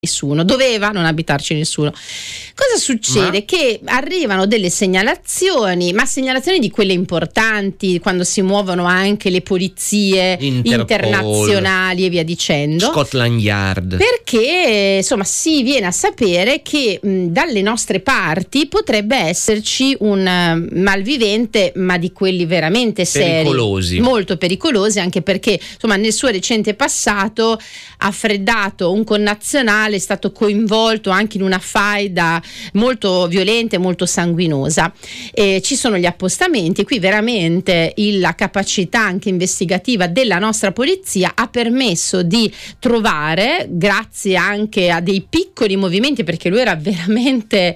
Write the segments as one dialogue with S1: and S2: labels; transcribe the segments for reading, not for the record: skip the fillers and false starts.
S1: nessuno, doveva non abitarci nessuno. Cosa succede? Che arrivano delle segnalazioni, ma segnalazioni di quelle importanti, quando si muovono anche le polizie internazionali e via dicendo,
S2: Scotland Yard,
S1: perché insomma si viene a sapere che dalle nostre parti potrebbe esserci un malvivente, ma di quelli veramente seri,
S2: pericolosi,
S1: molto pericolosi, anche perché insomma nel suo recente passato ha freddato un connazionale, è stato coinvolto anche in una faida molto violenta e molto sanguinosa. Ci sono gli appostamenti, qui veramente la capacità anche investigativa della nostra polizia ha permesso di trovare, grazie anche a dei piccoli movimenti, perché lui era veramente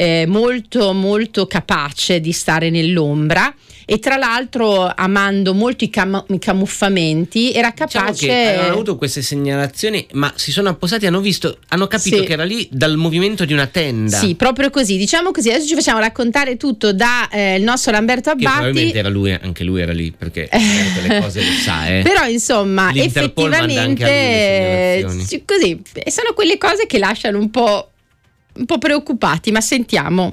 S1: molto molto capace di stare nell'ombra, e tra l'altro amando molto i camuffamenti era capace.
S2: Diciamo che avevano avuto queste segnalazioni, ma si sono appostati, hanno capito che era lì dal movimento di una tenda.
S1: Sì, proprio così, diciamo così. Adesso ci facciamo raccontare tutto da il nostro Lamberto Abbati,
S2: che probabilmente era lui, anche lui era lì, perché le cose le sa,
S1: però insomma
S2: l'Interpol
S1: effettivamente così, sono quelle cose che lasciano un po' preoccupati, ma sentiamo.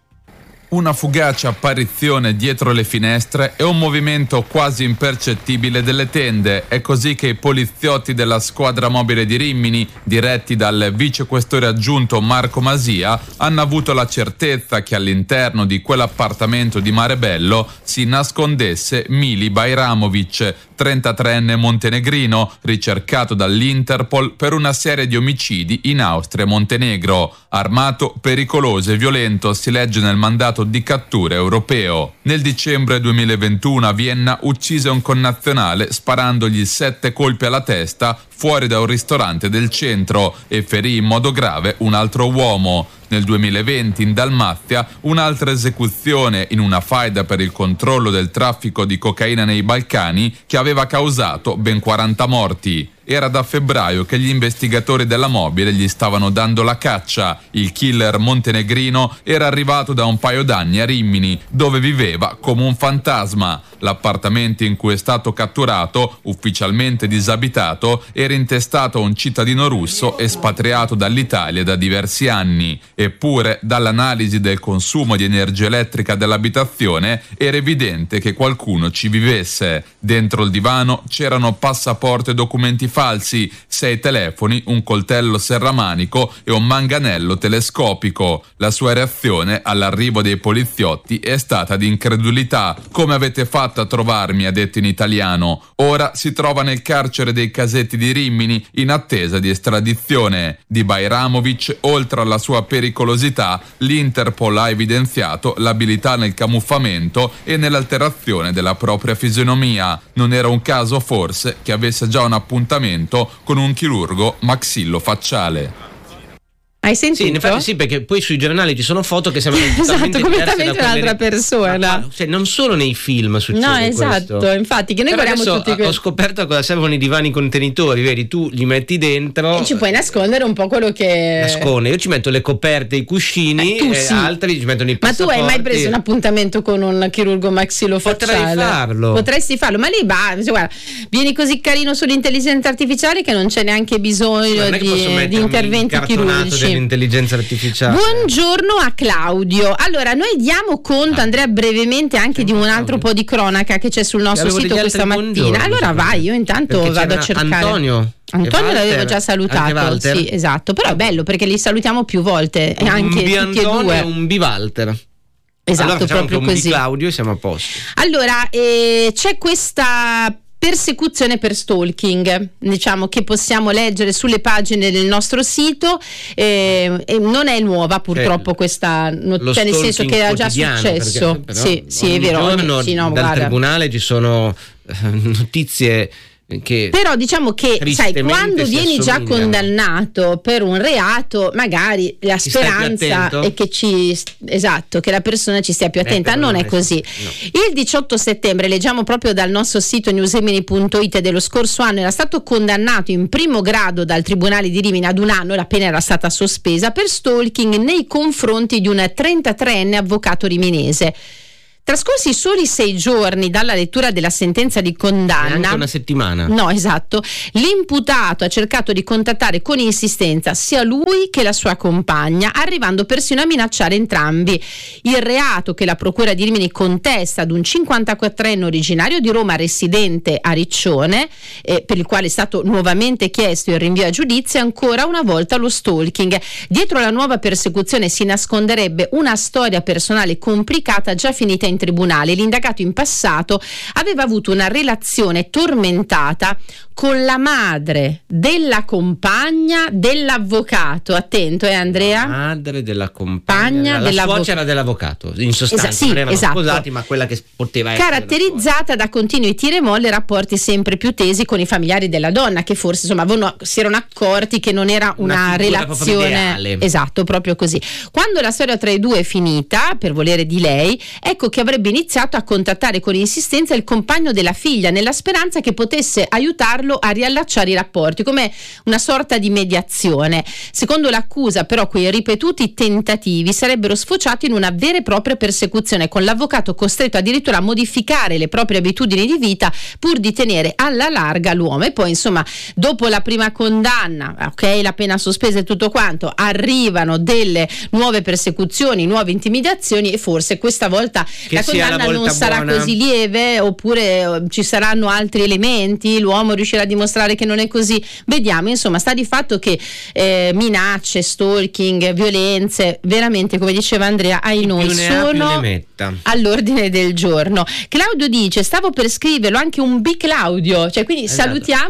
S3: Una fugace apparizione dietro le finestre e un movimento quasi impercettibile delle tende. È così che i poliziotti della squadra mobile di Rimini, diretti dal vicequestore aggiunto Marco Masia, hanno avuto la certezza che all'interno di quell'appartamento di Marebello si nascondesse Mili Bajramovic, 33enne montenegrino, ricercato dall'Interpol per una serie di omicidi in Austria e Montenegro. Armato, pericoloso e violento, si legge nel mandato di cattura europeo. Nel dicembre 2021 a Vienna uccise un connazionale sparandogli 7 colpi alla testa fuori da un ristorante del centro e ferì in modo grave un altro uomo. Nel 2020 in Dalmazia un'altra esecuzione in una faida per il controllo del traffico di cocaina nei Balcani che aveva causato ben 40 morti. Era da febbraio che gli investigatori della mobile gli stavano dando la caccia. Il killer montenegrino era arrivato da un paio d'anni a Rimini, dove viveva come un fantasma. L'appartamento in cui è stato catturato, ufficialmente disabitato, era intestato a un cittadino russo espatriato dall'Italia da diversi anni. Eppure, dall'analisi del consumo di energia elettrica dell'abitazione, era evidente che qualcuno ci vivesse. Dentro il divano c'erano passaporti e documenti falsi, 6 telefoni, un coltello serramanico e un manganello telescopico. La sua reazione all'arrivo dei poliziotti è stata di incredulità. Come avete fatto a trovarmi? Ha detto in italiano. Ora si trova nel carcere dei Casetti di Rimini in attesa di estradizione. Di Bajramovic, oltre alla sua pericolosità, l'Interpol ha evidenziato l'abilità nel camuffamento e nell'alterazione della propria fisionomia. Non era un caso forse che avesse già un appuntamento con un chirurgo maxillofacciale?
S1: Hai sentito?
S2: Sì, infatti sì, perché poi sui giornali ci sono foto che sembrano
S1: esatto, completamente un'altra persona.
S2: Cioè, non solo nei film succede questo.
S1: No, esatto, infatti che noi
S2: però
S1: guardiamo tutti
S2: ho scoperto cosa servono i divani contenitori, vedi? Tu li metti dentro
S1: e ci puoi nascondere un po' quello che
S2: nasconde. Io ci metto le coperte, i cuscini,
S1: sì.
S2: Altri ci mettono i passaporti.
S1: Ma tu hai mai preso un appuntamento con un chirurgo maxillofacciale? Potresti farlo, ma lì guarda, vieni così carino sull'intelligenza artificiale che non c'è neanche bisogno di interventi chirurgici.
S2: Intelligenza artificiale.
S1: Buongiorno a Claudio. Allora, noi diamo conto, Andrea, brevemente anche di un altro po' di cronaca che c'è sul nostro sito questa mattina. Allora vai, io intanto vado a cercare.
S2: Antonio
S1: l'avevo già salutato, sì, esatto, però è bello perché li salutiamo più volte, anche tutti e due.
S2: Un Bivalter.
S1: Esatto,
S2: allora
S1: proprio
S2: un
S1: così.
S2: Claudio, siamo a posto.
S1: Allora, c'è questa persecuzione per stalking, diciamo, che possiamo leggere sulle pagine del nostro sito, e non è nuova purtroppo questa notizia, nel senso che era già successo,
S2: perché,
S1: sì, è vero,
S2: dal tribunale ci sono notizie che
S1: però diciamo che sai, quando vieni già condannato per un reato, magari la speranza è che che la persona ci stia più attenta. Non è così. No. Il 18 settembre, leggiamo proprio dal nostro sito newsemini.it, dello scorso anno era stato condannato in primo grado dal Tribunale di Rimini ad 1 anno, la pena era stata sospesa, per stalking nei confronti di un 33enne avvocato riminese. Trascorsi soli 6 giorni dalla lettura della sentenza di condanna,
S2: neanche una settimana.
S1: No, esatto, l'imputato ha cercato di contattare con insistenza sia lui che la sua compagna, arrivando persino a minacciare entrambi. Il reato che la procura di Rimini contesta ad un 54enne originario di Roma residente a Riccione, per il quale è stato nuovamente chiesto il rinvio a giudizio, è ancora una volta lo stalking. Dietro la nuova persecuzione si nasconderebbe una storia personale complicata già finita in tribunale. L'indagato in passato aveva avuto una relazione tormentata con la madre della compagna dell'avvocato. Attento, Andrea?
S2: La madre della compagna, la suocera dell'avvocato, in sostanza.
S1: Sì,
S2: non erano
S1: esatto.
S2: Sposati, ma quella che poteva essere
S1: caratterizzata da continui tiri e molle e rapporti sempre più tesi con i familiari della donna, che forse si erano accorti che non era una relazione, esatto, proprio così. Quando la storia tra i due è finita per volere di lei, ecco che avrebbe iniziato a contattare con insistenza il compagno della figlia, nella speranza che potesse aiutarlo a riallacciare i rapporti, come una sorta di mediazione. Secondo l'accusa, però, quei ripetuti tentativi sarebbero sfociati in una vera e propria persecuzione, con l'avvocato costretto addirittura a modificare le proprie abitudini di vita pur di tenere alla larga l'uomo. E poi, insomma, dopo la prima condanna, ok, la pena sospesa e tutto quanto, arrivano delle nuove persecuzioni, nuove intimidazioni, e forse questa volta la condanna non sarà così lieve, oppure ci saranno altri elementi, l'uomo riuscirà a dimostrare che non è così. Vediamo, insomma, sta di fatto che minacce, stalking, violenze, veramente, come diceva Andrea, noi sono all'ordine del giorno. Claudio dice: stavo per scriverlo anche un B Claudio, cioè quindi salutiamo.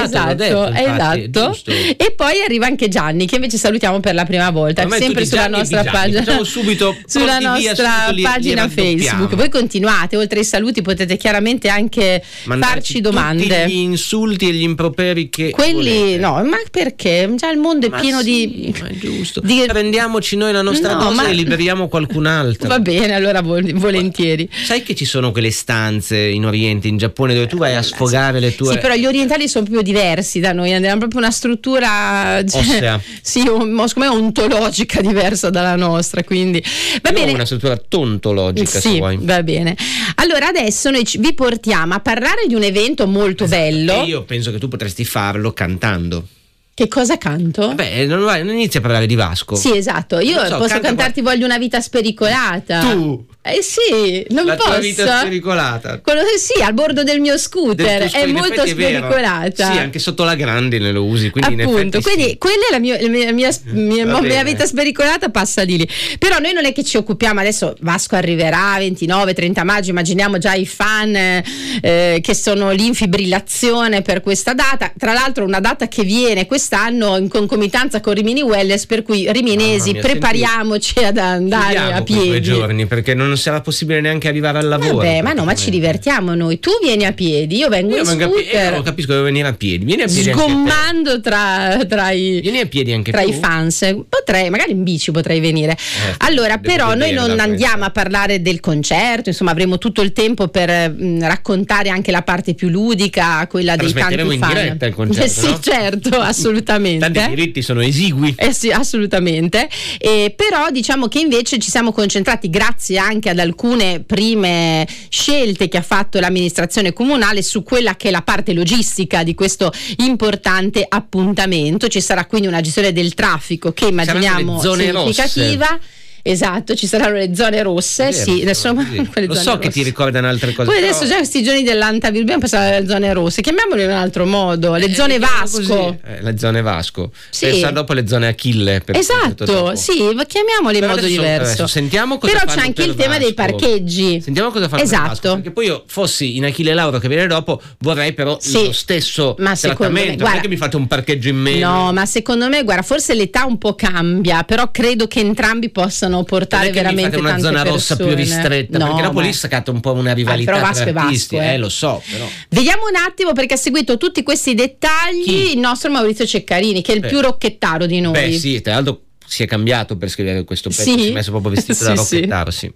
S1: Esatto. E poi arriva anche Gianni, che invece salutiamo per la prima volta, sempre sulla nostra pagina,
S2: facciamo subito
S1: sulla nostra pagina Facebook. Voi continuate, oltre ai saluti potete chiaramente anche farci domande,
S2: tutti gli insulti e gli improperi che
S1: quelli
S2: volete.
S1: No, ma perché già il mondo è pieno di
S2: ma è giusto, prendiamoci noi la nostra cosa e liberiamo qualcun altro.
S1: Va bene, allora volentieri.
S2: Sai che ci sono quelle stanze in Oriente, in Giappone, dove tu vai a sfogare le tue...
S1: Sì, però gli orientali sono più diversi da noi, hanno proprio una struttura
S2: ossea.
S1: Sì, secondo me ontologica diversa dalla nostra, quindi va bene.
S2: Una struttura tontologica,
S1: sì,
S2: se vuoi.
S1: Va bene. Allora adesso noi vi portiamo a parlare di un evento molto bello.
S2: E io penso che tu potresti farlo cantando.
S1: Che cosa canto?
S2: Beh, non inizi a parlare di Vasco.
S1: Sì, esatto. Io posso cantarti Voglio una vita spericolata.
S2: Tu?
S1: Sì, non
S2: la
S1: posso.
S2: La tua vita spericolata.
S1: Sì, al bordo del mio scooter. È molto spericolata.
S2: Sì, anche sotto la grandine lo usi. Quindi
S1: appunto,
S2: in effetti
S1: quindi quella è la mia vita spericolata, passa di lì. Però noi non è che ci occupiamo adesso. Vasco arriverà 29-30 maggio. Immaginiamo già i fan che sono lì in fibrillazione per questa data. Tra l'altro, una data che viene quest'anno in concomitanza con Rimini Wellness, per cui riminesi, prepariamoci ad andare a piedi.
S2: 2 giorni, perché non sarà possibile neanche arrivare al lavoro.
S1: Vabbè, ma no, ma ci divertiamo noi. Tu vieni a piedi, io vengo in scooter.
S2: Non capisco, devo venire a piedi. Vieni a piedi
S1: sgommando tra i
S2: vieni a piedi anche
S1: tra
S2: tu.
S1: I fans. Potrei, magari in bici potrei venire. Allora, però noi non andiamo a parlare del concerto, insomma, avremo tutto il tempo per raccontare anche la parte più ludica, quella dei tanti fan.
S2: In diretta il concerto,
S1: sì,
S2: no?
S1: Certo, assolutamente.
S2: Tanti diritti sono esigui.
S1: Sì, assolutamente. Però diciamo che invece ci siamo concentrati, grazie anche ad alcune prime scelte che ha fatto l'amministrazione comunale, su quella che è la parte logistica di questo importante appuntamento. Ci sarà quindi una gestione del traffico che immaginiamo significativa. Rosse. Esatto, ci saranno le zone rosse. Sì, adesso
S2: lo so rosse. Che ti ricordano altre cose.
S1: Poi adesso già questi giorni dell'antavirus dobbiamo passare alle zone rosse, chiamiamole in un altro modo, le zone Vasco.
S2: Le zone Vasco.
S1: Sì.
S2: Pensa dopo le zone Achille.
S1: Esatto, sì, chiamiamole in modo diverso.
S2: Sentiamo cosa
S1: però c'è anche il tema dei parcheggi.
S2: Sentiamo cosa fanno.
S1: Esatto.
S2: Perché poi io fossi in Achille Lauro che viene dopo, vorrei però lo stesso trattamento. Non è che mi fate un parcheggio in meno.
S1: No, ma secondo me, guarda, forse l'età un po' cambia, però credo che entrambi possano portare veramente
S2: una
S1: tante
S2: zona
S1: persone.
S2: rossa più ristretta, perché dopo lì scatta un po' una rivalità
S1: però Vasco
S2: tra artisti.
S1: Vasco,
S2: lo so, però.
S1: Vediamo un attimo, perché ha seguito tutti questi dettagli il nostro Maurizio Ceccarini, che è il più rocchettaro di noi.
S2: Beh, sì, tra l'altro si è cambiato per scrivere questo pezzo, si è messo proprio vestito da rocchettaro, sì.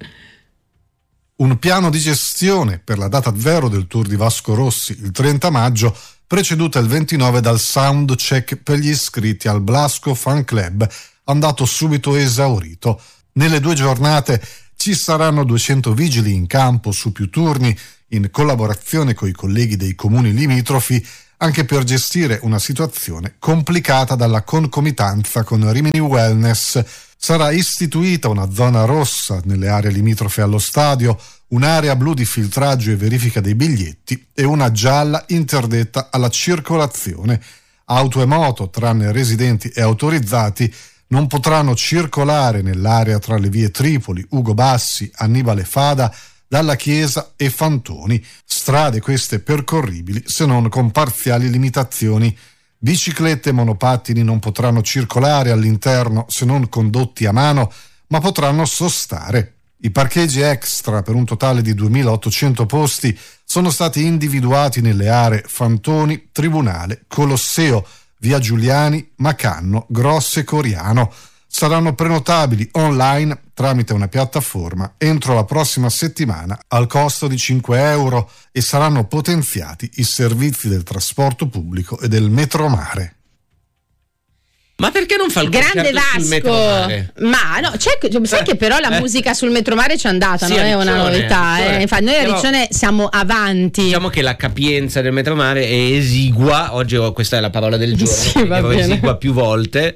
S4: Un piano di gestione per la data zero del tour di Vasco Rossi, il 30 maggio, preceduta il 29 dal sound check per gli iscritti al Blasco Fan Club, andato subito esaurito. Nelle 2 giornate Ci saranno 200 vigili in campo su più turni, in collaborazione con i colleghi dei comuni limitrofi, anche per gestire una situazione complicata dalla concomitanza con Rimini Wellness. Sarà istituita una zona rossa nelle aree limitrofe allo stadio, un'area blu di filtraggio e verifica dei biglietti e una gialla interdetta alla circolazione. Auto e moto, tranne residenti e autorizzati, non potranno circolare nell'area tra le vie Tripoli, Ugo Bassi, Annibale Fada, Dalla Chiesa e Fantoni. Strade queste percorribili se non con parziali limitazioni. Biciclette e monopattini non potranno circolare all'interno se non condotti a mano, ma potranno sostare. I parcheggi extra, per un totale di 2.800 posti, sono stati individuati nelle aree Fantoni, Tribunale, Colosseo, Via Giuliani, Macanno, Grosse Coriano. Saranno prenotabili online tramite una piattaforma entro la prossima settimana al costo di 5 euro e saranno potenziati i servizi del trasporto pubblico e del metromare.
S2: Ma perché non fa il
S1: grande
S2: concerto sul metromare?
S1: Ma no, sai che però la musica sul metromare c'è andata,
S2: sì,
S1: non è una novità. Infatti noi a Riccione siamo avanti.
S2: Diciamo che la capienza del metromare è esigua. Oggi questa è la parola del giorno,
S1: sì,
S2: esigua più volte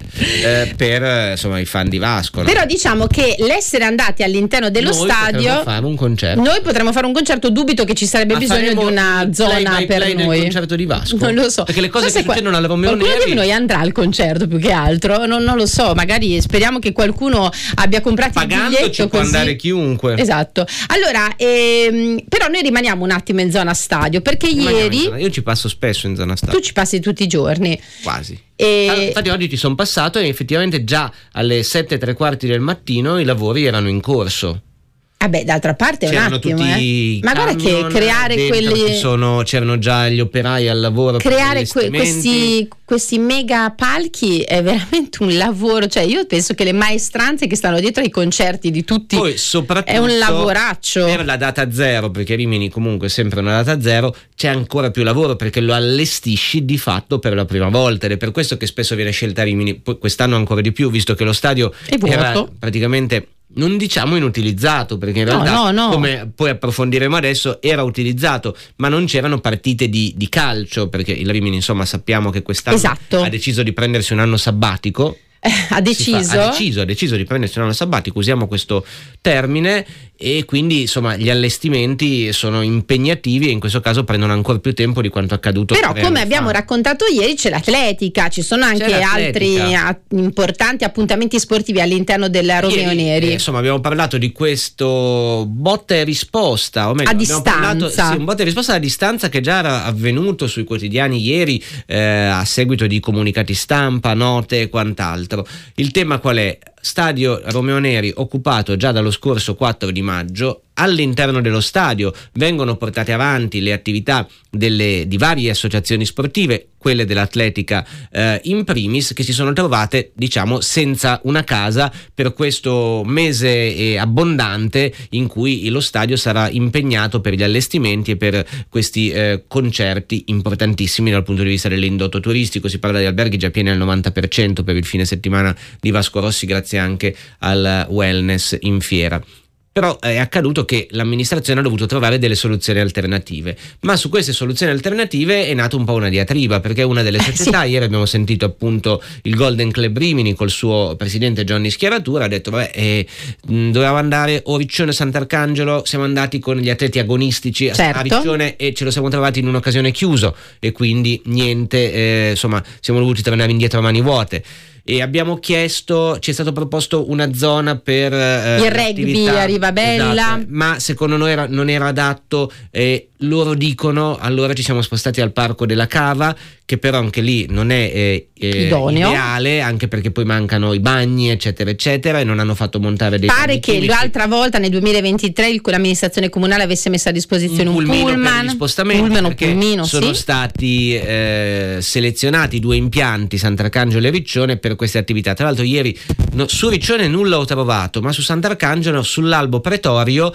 S2: per insomma i fan di Vasco, no?
S1: Però diciamo che l'essere andati all'interno dello stadio,
S2: fare un concerto.
S1: Noi potremmo fare un concerto, dubito che ci sarebbe bisogno di una zona per noi.
S2: Il concerto di Vasco?
S1: Non lo so.
S2: Perché le cose che succedono alla Romeo
S1: Neri, qualcuno di noi andrà al concerto più che altro, non lo so, magari speriamo che qualcuno abbia comprato il biglietto,
S2: ci può andare chiunque.
S1: Esatto. Allora, però noi rimaniamo un attimo in zona stadio, perché ieri
S2: io ci passo spesso in zona stadio.
S1: Tu ci passi tutti i giorni.
S2: Quasi. Infatti oggi ci sono passato e effettivamente già alle 7:15 del mattino i lavori erano in corso.
S1: Vabbè, d'altra parte
S2: c'erano
S1: un attimo,
S2: tutti
S1: ma guarda che creare quelli
S2: c'erano già gli operai al lavoro,
S1: creare questi mega palchi è veramente un lavoro, cioè io penso che le maestranze che stanno dietro ai concerti di tutti,
S2: poi soprattutto
S1: è un lavoraccio
S2: per la data zero, perché Rimini comunque è sempre una data zero, c'è ancora più lavoro perché lo allestisci di fatto per la prima volta ed è per questo che spesso viene scelta Rimini, quest'anno ancora di più, visto che lo stadio era praticamente, non diciamo inutilizzato, perché in realtà come poi approfondiremo adesso era utilizzato, ma non c'erano partite di calcio, perché il Rimini insomma sappiamo che quest'anno ha deciso di prendersi un anno sabbatico.
S1: Ha deciso
S2: di prendersi un anno sabbatico, usiamo questo termine, e quindi insomma gli allestimenti sono impegnativi e in questo caso prendono ancora più tempo di quanto accaduto.
S1: Però come abbiamo raccontato ieri c'è l'atletica, ci sono anche altri importanti appuntamenti sportivi all'interno della Romeo Neri.
S2: Insomma abbiamo parlato di questo botta e risposta, o meglio,
S1: a distanza,
S2: un botta e risposta a distanza che già era avvenuto sui quotidiani ieri a seguito di comunicati stampa, note e quant'altro. Il tema qual è? Stadio Romeo Neri occupato già dallo scorso 4 di maggio. All'interno dello stadio vengono portate avanti le attività di varie associazioni sportive, quelle dell'atletica in primis, che si sono trovate diciamo senza una casa per questo mese abbondante in cui lo stadio sarà impegnato per gli allestimenti e per questi concerti importantissimi dal punto di vista dell'indotto turistico. Si parla di alberghi già pieni al 90% per il fine settimana di Vasco Rossi, grazie anche al wellness in fiera. Però è accaduto che l'amministrazione ha dovuto trovare delle soluzioni alternative, ma su queste soluzioni alternative è nata un po' una diatriba, perché una delle società, ieri abbiamo sentito appunto il Golden Club Rimini col suo presidente Johnny Schiaratura, ha detto dovevamo andare o Riccione Sant'Arcangelo, siamo andati con gli atleti agonistici a Riccione e ce lo siamo trovati in un'occasione chiuso e quindi niente, insomma siamo dovuti tornare indietro a mani vuote. E abbiamo chiesto, ci è stato proposto una zona per
S1: il rugby a Rivabella,
S2: esatto, ma secondo noi non era adatto, loro dicono, allora ci siamo spostati al Parco della Cava, che però anche lì non è ideale, anche perché poi mancano i bagni eccetera eccetera e non hanno fatto montare dei
S1: pare che chimici. L'altra volta nel 2023 l'amministrazione comunale avesse messo a disposizione un pullman
S2: per gli spostamenti, perché sono stati selezionati 2 impianti, Sant'Arcangelo e Riccione, per queste attività. Tra l'altro ieri su Riccione nulla ho trovato, ma su Sant'Arcangelo sull'albo pretorio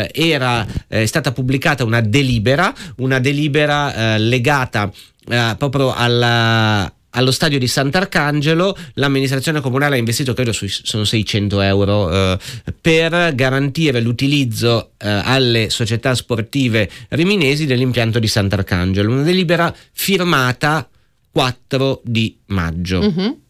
S2: è stata pubblicata una delibera legata proprio allo stadio di Sant'Arcangelo l'amministrazione comunale ha investito, credo sono 600 euro, per garantire l'utilizzo alle società sportive riminesi dell'impianto di Sant'Arcangelo, una delibera firmata 4 di maggio.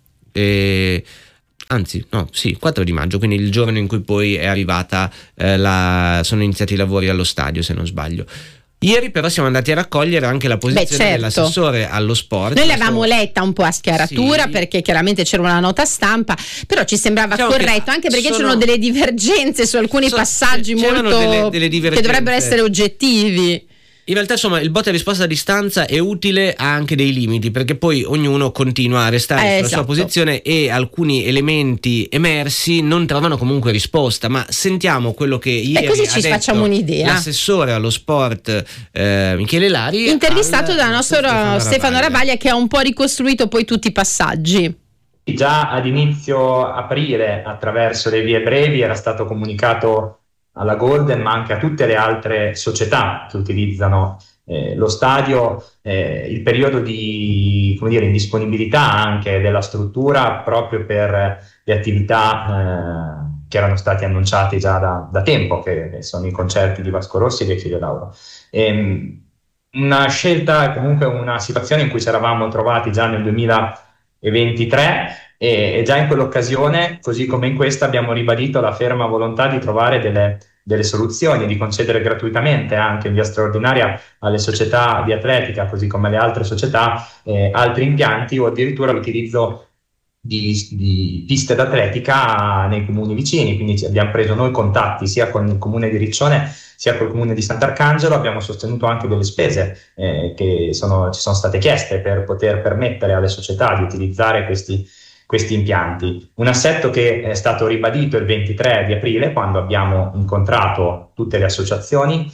S2: 4 di maggio, quindi il giorno in cui poi è arrivata sono iniziati i lavori allo stadio, se non sbaglio. Ieri però siamo andati a raccogliere anche la posizione dell'assessore allo sport.
S1: Noi l'avevamo letta un po' a schiaratura, sì, perché chiaramente c'era una nota stampa, però ci sembrava corretto, anche perché c'erano delle divergenze su alcuni passaggi molto delle che dovrebbero essere oggettivi.
S2: In realtà, insomma, il botta e risposta a distanza è utile, ha anche dei limiti, perché poi ognuno continua a restare sulla sua posizione e alcuni elementi emersi non trovano comunque risposta. Ma sentiamo quello che ieri
S1: così
S2: ha
S1: ci
S2: detto
S1: facciamo un'idea
S2: l'assessore allo sport Michele Lari,
S1: intervistato dal nostro Stefano Ravaglia, che ha un po' ricostruito poi tutti i passaggi.
S5: Già ad inizio aprile, attraverso le vie brevi, era stato comunicato alla Golden, ma anche a tutte le altre società che utilizzano lo stadio, il periodo di indisponibilità anche della struttura, proprio per le attività che erano state annunciate già da tempo, che sono i concerti di Vasco Rossi e dei Figlio d'Auro. Una scelta, comunque una situazione in cui ci eravamo trovati già nel 2023, e già in quell'occasione, così come in questa, abbiamo ribadito la ferma volontà di trovare delle soluzioni, di concedere gratuitamente, anche in via straordinaria, alle società di atletica, così come alle altre società, altri impianti, o addirittura l'utilizzo di piste d'atletica nei comuni vicini. Quindi abbiamo preso noi contatti sia con il comune di Riccione sia col comune di Sant'Arcangelo, abbiamo sostenuto anche delle spese che ci sono state chieste per poter permettere alle società di utilizzare questi impianti. Un assetto che è stato ribadito il 23 di aprile, quando abbiamo incontrato tutte le associazioni,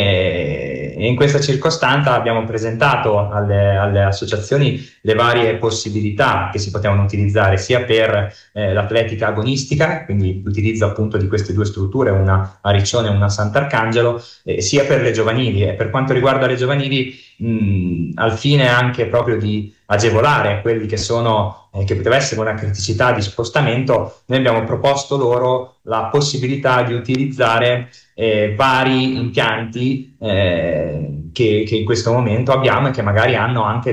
S5: e in questa circostanza abbiamo presentato alle associazioni le varie possibilità che si potevano utilizzare, sia per l'atletica agonistica, quindi l'utilizzo appunto di queste due strutture, una a Riccione e una a Sant'Arcangelo, sia per le giovanili. E per quanto riguarda le giovanili, al fine anche proprio di agevolare quelli che poteva essere una criticità di spostamento, noi abbiamo proposto loro la possibilità di utilizzare vari impianti che in questo momento abbiamo e che magari hanno anche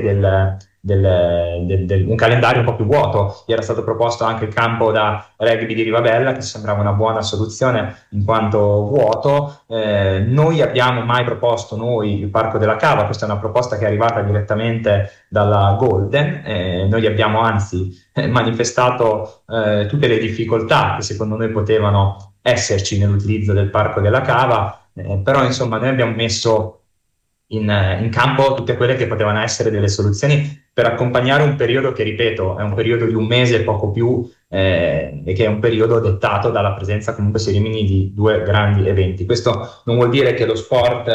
S5: un calendario un po' più vuoto. Gli era stato proposto anche il campo da rugby di Rivabella, che sembrava una buona soluzione in quanto vuoto. Noi abbiamo mai proposto il Parco della Cava, questa è una proposta che è arrivata direttamente dalla Golden. Noi abbiamo anzi manifestato tutte le difficoltà che secondo noi potevano esserci nell'utilizzo del Parco della Cava, però insomma noi abbiamo messo in campo tutte quelle che potevano essere delle soluzioni per accompagnare un periodo che, ripeto, è un periodo di un mese e poco più, e che è un periodo dettato dalla presenza comunque si Rimini di due grandi eventi. Questo non vuol dire che lo sport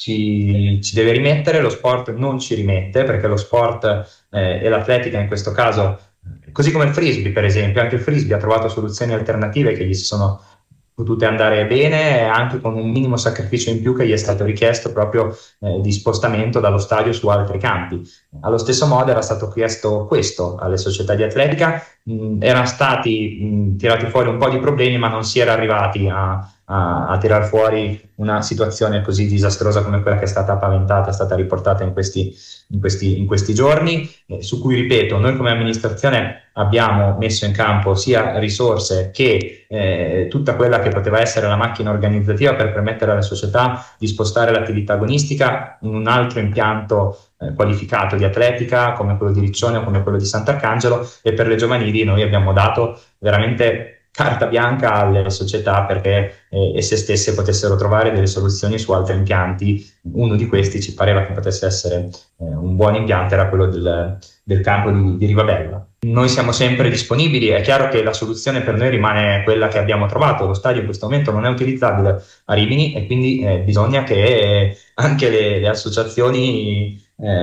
S5: ci deve rimettere, lo sport non ci rimette, perché lo sport e l'atletica in questo caso, così come il frisbee per esempio, anche il frisbee ha trovato soluzioni alternative che gli si sono potute andare bene, anche con un minimo sacrificio in più che gli è stato richiesto proprio di spostamento dallo stadio su altri campi. Allo stesso modo era stato chiesto questo alle società di atletica, erano stati tirati fuori un po' di problemi, ma non si era arrivati a tirar fuori una situazione così disastrosa come quella che è stata paventata, è stata riportata in questi giorni, su cui, ripeto, noi come amministrazione abbiamo messo in campo sia risorse che tutta quella che poteva essere la macchina organizzativa per permettere alle società di spostare l'attività agonistica in un altro impianto qualificato di atletica come quello di Riccione o come quello di Sant'Arcangelo, e per le giovanili noi abbiamo dato veramente carta bianca alle società perché esse stesse potessero trovare delle soluzioni su altri impianti. Uno di questi ci pareva che potesse essere un buon impianto, era quello del campo di Rivabella. Noi siamo sempre disponibili, è chiaro che la soluzione per noi rimane quella che abbiamo trovato. Lo stadio in questo momento non è utilizzabile a Rimini e quindi bisogna che anche le associazioni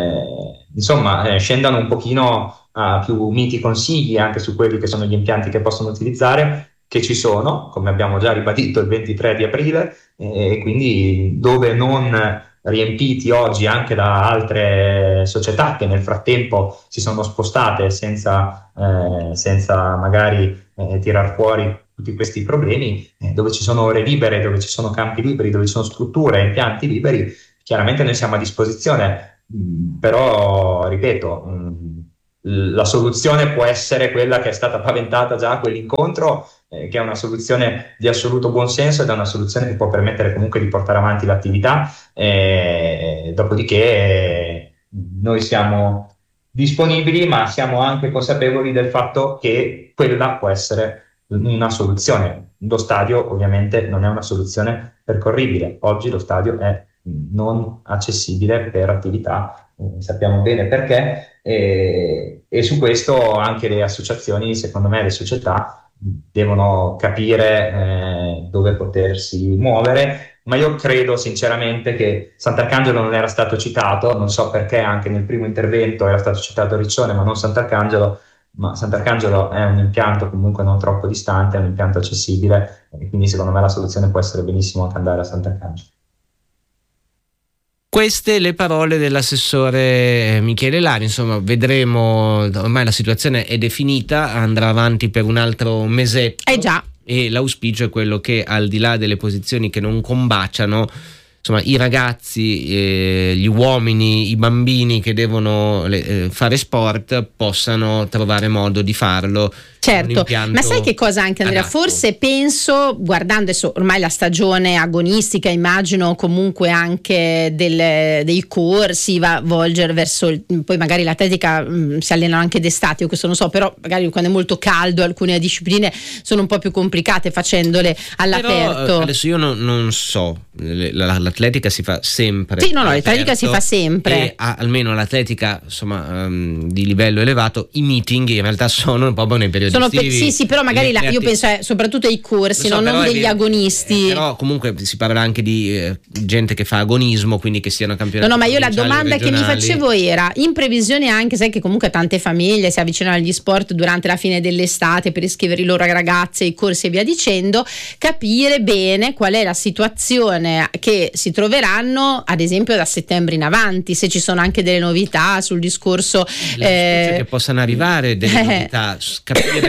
S5: scendano un pochino a più miti consigli anche su quelli che sono gli impianti che possono utilizzare, che ci sono, come abbiamo già ribadito il 23 di aprile, e quindi dove non riempiti oggi anche da altre società che nel frattempo si sono spostate senza magari tirar fuori tutti questi problemi, dove ci sono ore libere, dove ci sono campi liberi, dove ci sono strutture e impianti liberi, chiaramente noi siamo a disposizione, però ripeto, la soluzione può essere quella che è stata paventata già a quell'incontro, che è una soluzione di assoluto buonsenso ed è una soluzione che può permettere comunque di portare avanti l'attività, dopodiché noi siamo disponibili, ma siamo anche consapevoli del fatto che quella può essere una soluzione. Lo stadio ovviamente non è una soluzione percorribile, oggi lo stadio è non accessibile per attività, sappiamo bene perché, e su questo anche le associazioni, secondo me le società devono capire dove potersi muovere, ma io credo sinceramente che Sant'Arcangelo non era stato citato, non so perché anche nel primo intervento era stato citato Riccione ma non Sant'Arcangelo, ma Sant'Arcangelo è un impianto comunque non troppo distante, è un impianto accessibile e quindi secondo me la soluzione può essere benissimo anche andare a Sant'Arcangelo.
S2: Queste le parole dell'assessore Michele Lari, insomma vedremo, ormai la situazione è definita, andrà avanti per un altro mesetto.
S1: Già.
S2: E l'auspicio è quello che al di là delle posizioni che non combaciano, insomma i ragazzi, gli uomini, i bambini che devono fare sport possano trovare modo di farlo.
S1: Certo, ma sai che cosa anche Andrea?
S2: Adatto.
S1: Forse penso, guardando adesso ormai la stagione agonistica, immagino comunque anche dei corsi va a volgere verso poi magari l'atletica si allenano anche d'estate, io questo non so, però magari quando è molto caldo alcune discipline sono un po' più complicate facendole all'aperto.
S2: Però, adesso io non so, l'atletica si fa sempre.
S1: Sì, no, l'atletica si fa sempre.
S2: E almeno l'atletica insomma di livello elevato, i meeting in realtà sono proprio nei periodi estivi.
S1: Sì, però magari io penso soprattutto ai corsi,
S2: so,
S1: non degli agonisti.
S2: Però comunque si parla anche di gente che fa agonismo, quindi che siano campionati.
S1: No, ma io la domanda
S2: regionali.
S1: che mi facevo era, in previsione anche, sai che comunque tante famiglie si avvicinano agli sport durante la fine dell'estate per iscrivere i loro ragazzi ai corsi e via dicendo, capire bene qual è la situazione che si troveranno ad esempio da settembre in avanti, se ci sono anche delle novità sul discorso
S2: che possano arrivare delle novità, capire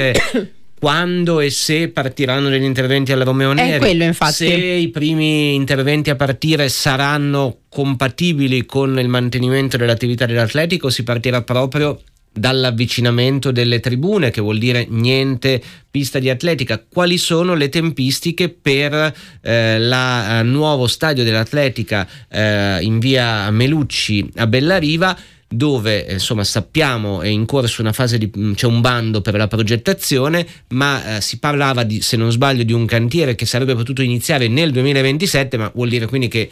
S2: quando e se partiranno degli interventi alla Romeo Neri,
S1: quello infatti.
S2: Se i primi interventi a partire saranno compatibili con il mantenimento dell'attività dell'atletico, si partirà proprio dall'avvicinamento delle tribune, che vuol dire niente pista di atletica. Quali sono le tempistiche per la nuovo stadio dell'atletica in via Melucci a Bellariva, dove insomma sappiamo è in corso una fase c'è un bando per la progettazione, ma si parlava se non sbaglio di un cantiere che sarebbe potuto iniziare nel 2027, ma vuol dire quindi che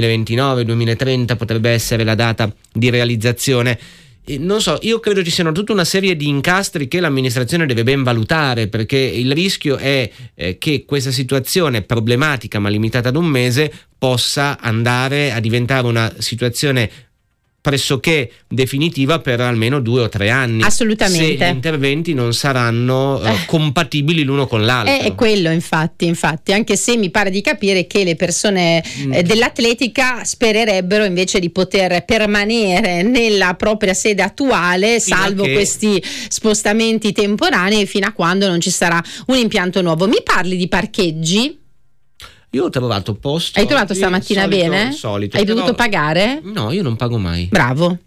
S2: 2029-2030 potrebbe essere la data di realizzazione. Non so, io credo ci siano tutta una serie di incastri che l'amministrazione deve ben valutare, perché il rischio è che questa situazione problematica ma limitata ad un mese possa andare a diventare una situazione pressoché definitiva per almeno 2 o 3 anni.
S1: Assolutamente.
S2: Se gli interventi non saranno compatibili l'uno con l'altro.
S1: È quello infatti, anche se mi pare di capire che le persone dell'atletica spererebbero invece di poter permanere nella propria sede attuale, salvo questi spostamenti temporanei, fino a quando non ci sarà un impianto nuovo. Mi parli di parcheggi?
S2: Io ho trovato posto.
S1: Hai trovato stamattina bene?
S2: Solito,
S1: Hai dovuto pagare?
S2: No, io non pago mai.
S1: Bravo.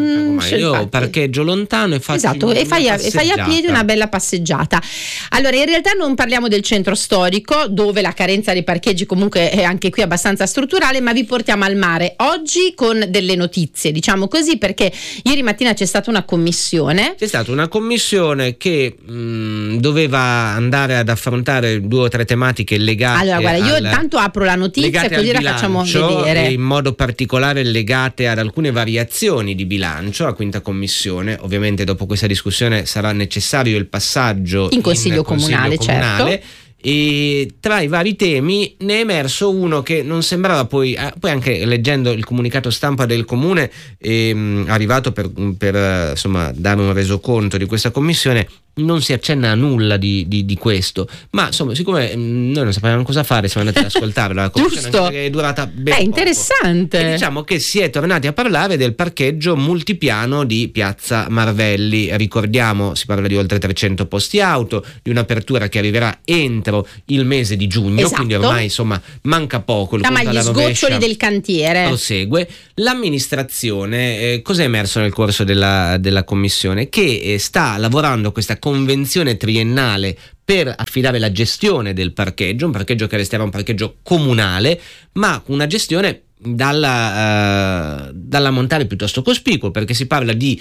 S2: Io parcheggio lontano e faccio
S1: e fai a piedi una bella passeggiata. Allora, in realtà non parliamo del centro storico, dove la carenza dei parcheggi comunque è anche qui abbastanza strutturale, ma vi portiamo al mare oggi con delle notizie, diciamo così, perché ieri mattina c'è stata una commissione.
S2: C'è stata una commissione che doveva andare ad affrontare 2 o 3 tematiche legate.
S1: Allora, guarda, io tanto apro la notizia e così la facciamo vedere.
S2: E in modo particolare legate ad alcune variazioni di bilancio, la 5ª commissione. Ovviamente dopo questa discussione sarà necessario il passaggio
S1: in consiglio comunale. Certo.
S2: E tra i vari temi ne è emerso uno che non sembrava poi anche leggendo il comunicato stampa del comune arrivato per insomma dare un resoconto di questa commissione, non si accenna a nulla di questo, ma insomma, siccome noi non sapevamo cosa fare, siamo andati ad ascoltarlo, la
S1: Giusto,
S2: è durata ben
S1: interessante.
S2: poco. E diciamo che si è tornati a parlare del parcheggio multipiano di Piazza Marvelli. Ricordiamo, si parla di oltre 300 posti auto, di un'apertura che arriverà entro il mese di giugno,
S1: esatto.
S2: Quindi ormai insomma manca poco.
S1: Siamo agli sgoccioli del cantiere.
S2: Prosegue. L'amministrazione, cosa è emerso nel corso della commissione? Che sta lavorando questa convenzione triennale per affidare la gestione del parcheggio, un parcheggio che resterà un parcheggio comunale, ma una gestione dall'ammontare piuttosto cospicuo, perché si parla di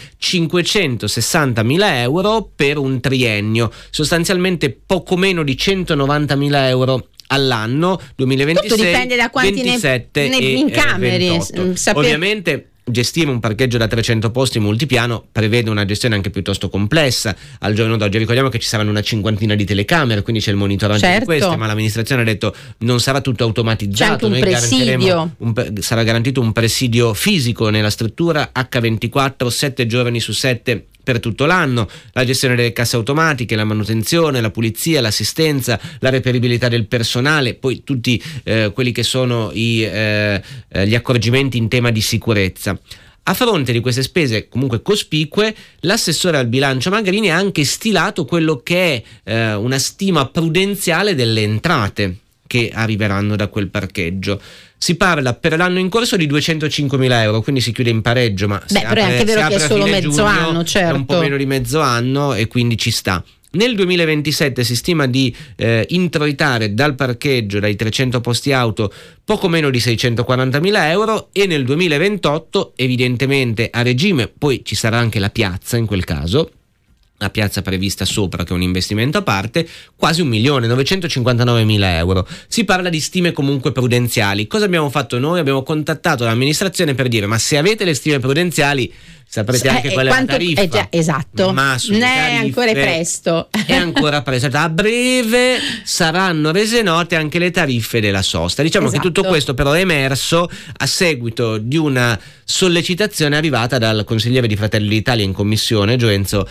S2: 560.000 euro per un triennio, sostanzialmente poco meno di 190.000 euro all'anno 2026.
S1: Tutto dipende da quanti
S2: 27
S1: ne
S2: e
S1: incameri.
S2: Ovviamente gestire un parcheggio da 300 posti multipiano prevede una gestione anche piuttosto complessa. Al giorno d'oggi ricordiamo che ci saranno una cinquantina di telecamere, quindi c'è il monitoraggio
S1: certo.
S2: di queste, ma l'amministrazione ha detto non sarà tutto automatizzato.
S1: C'è anche un presidio.
S2: Sarà garantito un presidio fisico nella struttura H24 7 giorni su 7 per tutto l'anno, la gestione delle casse automatiche, la manutenzione, la pulizia, l'assistenza, la reperibilità del personale, poi tutti quelli che sono gli accorgimenti in tema di sicurezza. A fronte di queste spese comunque cospicue, l'assessore al bilancio Magrini ha anche stilato quello che è una stima prudenziale delle entrate che arriveranno da quel parcheggio. Si parla per l'anno in corso di 205.000 euro, quindi si chiude in pareggio, ma
S1: però è anche vero che è solo mezzo anno, certo.
S2: È un po' meno di mezzo anno e quindi ci sta. Nel 2027 si stima di introitare dal parcheggio, dai 300 posti auto, poco meno di 640.000 euro, e nel 2028 evidentemente a regime, poi ci sarà anche la piazza in quel caso, la piazza prevista sopra, che è un investimento a parte, quasi 1.959.000 euro. Si parla di stime comunque prudenziali. Cosa abbiamo fatto noi? Abbiamo contattato l'amministrazione per dire: ma se avete le stime prudenziali saprete anche qual è la tariffa.
S1: Già, esatto.
S2: Ma sulle tariffe
S1: ancora è presto.
S2: È ancora presto. A breve saranno rese note anche le tariffe della sosta. Diciamo che tutto questo però è emerso a seguito di una sollecitazione arrivata dal consigliere di Fratelli d'Italia in commissione, Gioenzo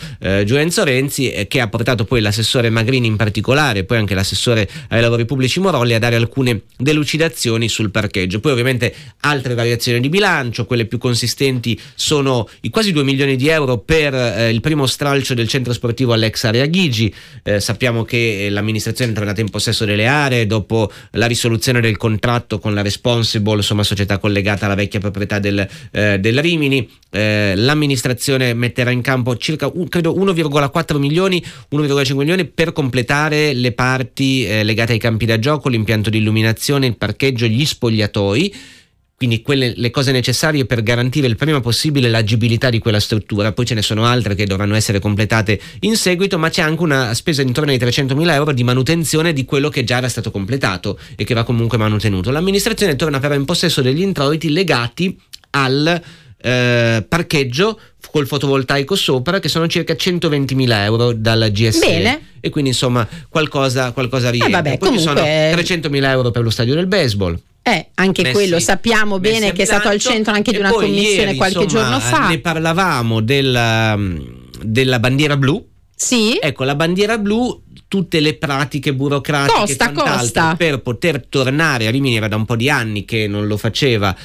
S2: Renzi, che ha portato poi l'assessore Magrini in particolare, poi anche l'assessore ai lavori pubblici Morolli, a dare alcune delucidazioni sul parcheggio. Poi ovviamente altre variazioni di bilancio, quelle più consistenti sono i quasi 2 milioni di euro per il primo stralcio del centro sportivo all'ex area Ghigi. Sappiamo che l'amministrazione è tornata in possesso delle aree dopo la risoluzione del contratto con la Responsible, insomma società collegata alla vecchia proprietà del Rimini. L'amministrazione metterà in campo circa credo 1,4 milioni, 1,5 milioni per completare le parti legate ai campi da gioco, l'impianto di illuminazione, il parcheggio, gli spogliatoi. Quindi le cose necessarie per garantire il prima possibile l'agibilità di quella struttura. Poi ce ne sono altre che dovranno essere completate in seguito, ma c'è anche una spesa intorno ai 300.000 euro di manutenzione di quello che già era stato completato e che va comunque manutenuto. L'amministrazione torna però in possesso degli introiti legati al parcheggio col fotovoltaico sopra, che sono circa 120.000 euro dal GSE.
S1: Bene.
S2: E quindi insomma qualcosa rientra.
S1: Poi
S2: comunque... ci sono 300.000 euro per lo stadio del baseball.
S1: Anche quello sappiamo bene che è stato al centro anche di una commissione ieri, qualche giorno fa.
S2: Ne parlavamo della bandiera blu.
S1: Sì.
S2: Ecco, la bandiera blu, tutte le pratiche burocratiche costa per poter tornare a Rimini, era da un po' di anni che non lo faceva,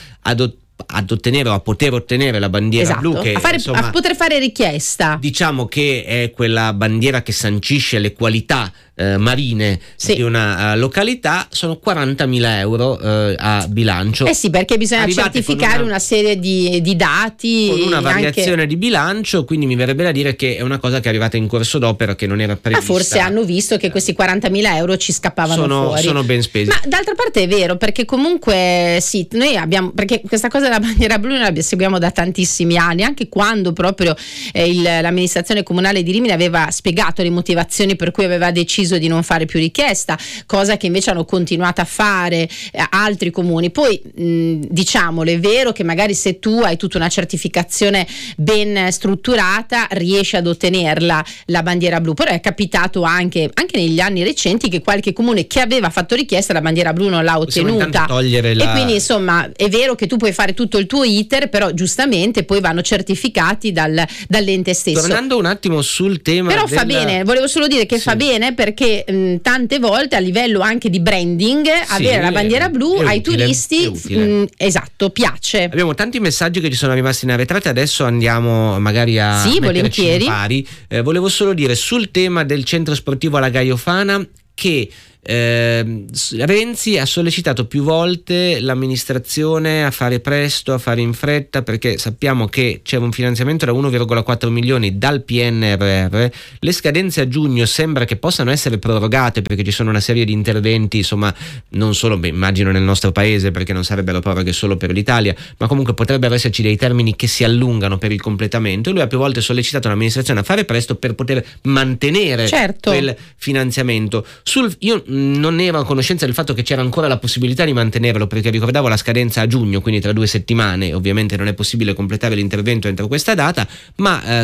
S2: ad ottenere o a poter ottenere la bandiera blu, che
S1: a poter fare richiesta.
S2: Diciamo che è quella bandiera che sancisce le qualità marine di una località. Sono 40.000 euro a bilancio.
S1: Sì, perché bisogna certificare una serie di dati
S2: con una variazione di bilancio, quindi mi verrebbe da dire che è una cosa che è arrivata in corso d'opera, che non era prevista.
S1: Ma forse hanno visto che questi 40.000 euro ci scappavano fuori.
S2: Sono ben spesi.
S1: Ma d'altra parte è vero, perché comunque sì, noi abbiamo, perché questa cosa della bandiera blu noi la seguiamo da tantissimi anni, anche quando proprio l'amministrazione comunale di Rimini aveva spiegato le motivazioni per cui aveva deciso deciso di non fare più richiesta, cosa che invece hanno continuato a fare altri comuni. Poi diciamolo, è vero che magari se tu hai tutta una certificazione ben strutturata riesci ad ottenerla la bandiera blu, però è capitato anche negli anni recenti che qualche comune che aveva fatto richiesta la bandiera blu non l'ha ottenuta, e quindi insomma è vero che tu puoi fare tutto il tuo iter, però giustamente poi vanno certificati dall'ente stesso.
S2: Tornando un attimo sul tema,
S1: però fa bene, volevo solo dire che fa bene, perché tante volte a livello anche di branding avere la bandiera blu ai turisti esatto, piace.
S2: Abbiamo tanti messaggi che ci sono rimasti in arretrati, adesso andiamo magari a metterci in pari. Volevo solo dire sul tema del centro sportivo alla Gaiofana che Renzi ha sollecitato più volte l'amministrazione a fare presto, a fare in fretta, perché sappiamo che c'è un finanziamento da 1,4 milioni dal PNRR. Le scadenze a giugno sembra che possano essere prorogate perché ci sono una serie di interventi, insomma, non solo immagino nel nostro paese, perché non sarebbero proroghe solo per l'Italia, ma comunque potrebbero esserci dei termini che si allungano per il completamento, e lui ha più volte sollecitato l'amministrazione a fare presto per poter mantenere quel finanziamento. Io non ero a conoscenza del fatto che c'era ancora la possibilità di mantenerlo, perché ricordavo la scadenza a giugno, quindi tra 2 settimane. Ovviamente non è possibile completare l'intervento entro questa data, ma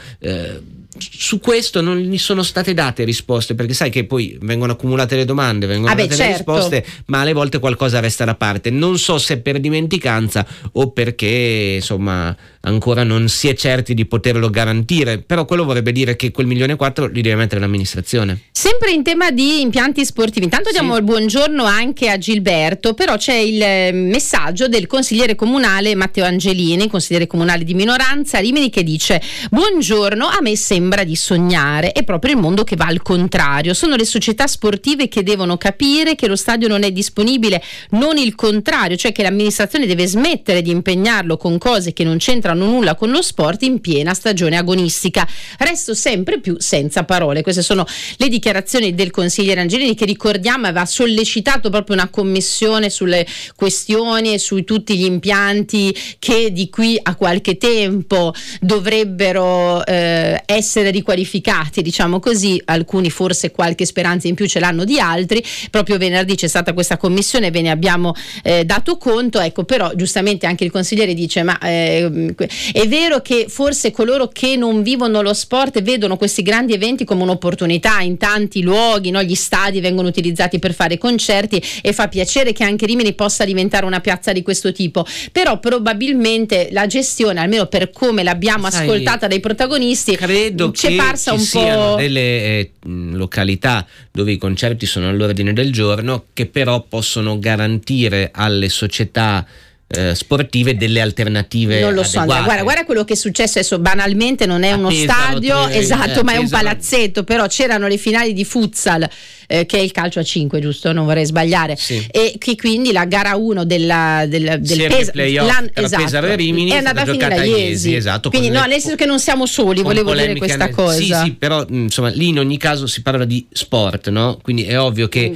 S2: su questo non gli sono state date risposte, perché sai che poi vengono accumulate le domande, vengono date le risposte, ma alle volte qualcosa resta da parte. Non so se per dimenticanza o perché insomma ancora non si è certi di poterlo garantire, però quello vorrebbe dire che quel 1,4 milioni li deve mettere l'amministrazione.
S1: Sempre in tema di impianti sportivi, intanto diamo il buongiorno anche a Gilberto, però c'è il messaggio del consigliere comunale Matteo Angelini, consigliere comunale di minoranza Rimini, che dice: buongiorno, a me sembra di sognare, è proprio il mondo che va al contrario, sono le società sportive che devono capire che lo stadio non è disponibile, non il contrario, cioè che l'amministrazione deve smettere di impegnarlo con cose che non c'entrano nulla con lo sport in piena stagione agonistica. Resto sempre più senza parole. Queste sono le dichiarazioni del consigliere Angelini, che ricordiamo aveva sollecitato proprio una commissione sulle questioni e su tutti gli impianti che di qui a qualche tempo dovrebbero essere riqualificati, diciamo così. Alcuni forse qualche speranza in più ce l'hanno di altri. Proprio venerdì c'è stata questa commissione, ve ne abbiamo dato conto, ecco. Però giustamente anche il consigliere dice: ma è vero che forse coloro che non vivono lo sport vedono questi grandi eventi come un'opportunità in tanti luoghi, no? Gli stadi vengono utilizzati per fare concerti e fa piacere che anche Rimini possa diventare una piazza di questo tipo, però probabilmente la gestione, almeno per come l'abbiamo ascoltata dai protagonisti,
S2: credo
S1: ci è parsa un po'.
S2: Siano delle località dove i concerti sono all'ordine del giorno, che però possono garantire alle società sportive delle alternative.
S1: Non lo so, Andrea, guarda quello che è successo adesso. Banalmente non è uno stadio, esatto, ma è un palazzetto, però c'erano le finali di futsal, che è il calcio a 5, giusto? Non vorrei sbagliare, e che quindi la gara 1 del
S2: Pesaro e Rimini
S1: è andata a finire a Iesi,
S2: esatto,
S1: quindi no, nel senso che non siamo soli, volevo dire questa cosa.
S2: Sì, però insomma lì in ogni caso si parla di sport, no? Quindi è ovvio che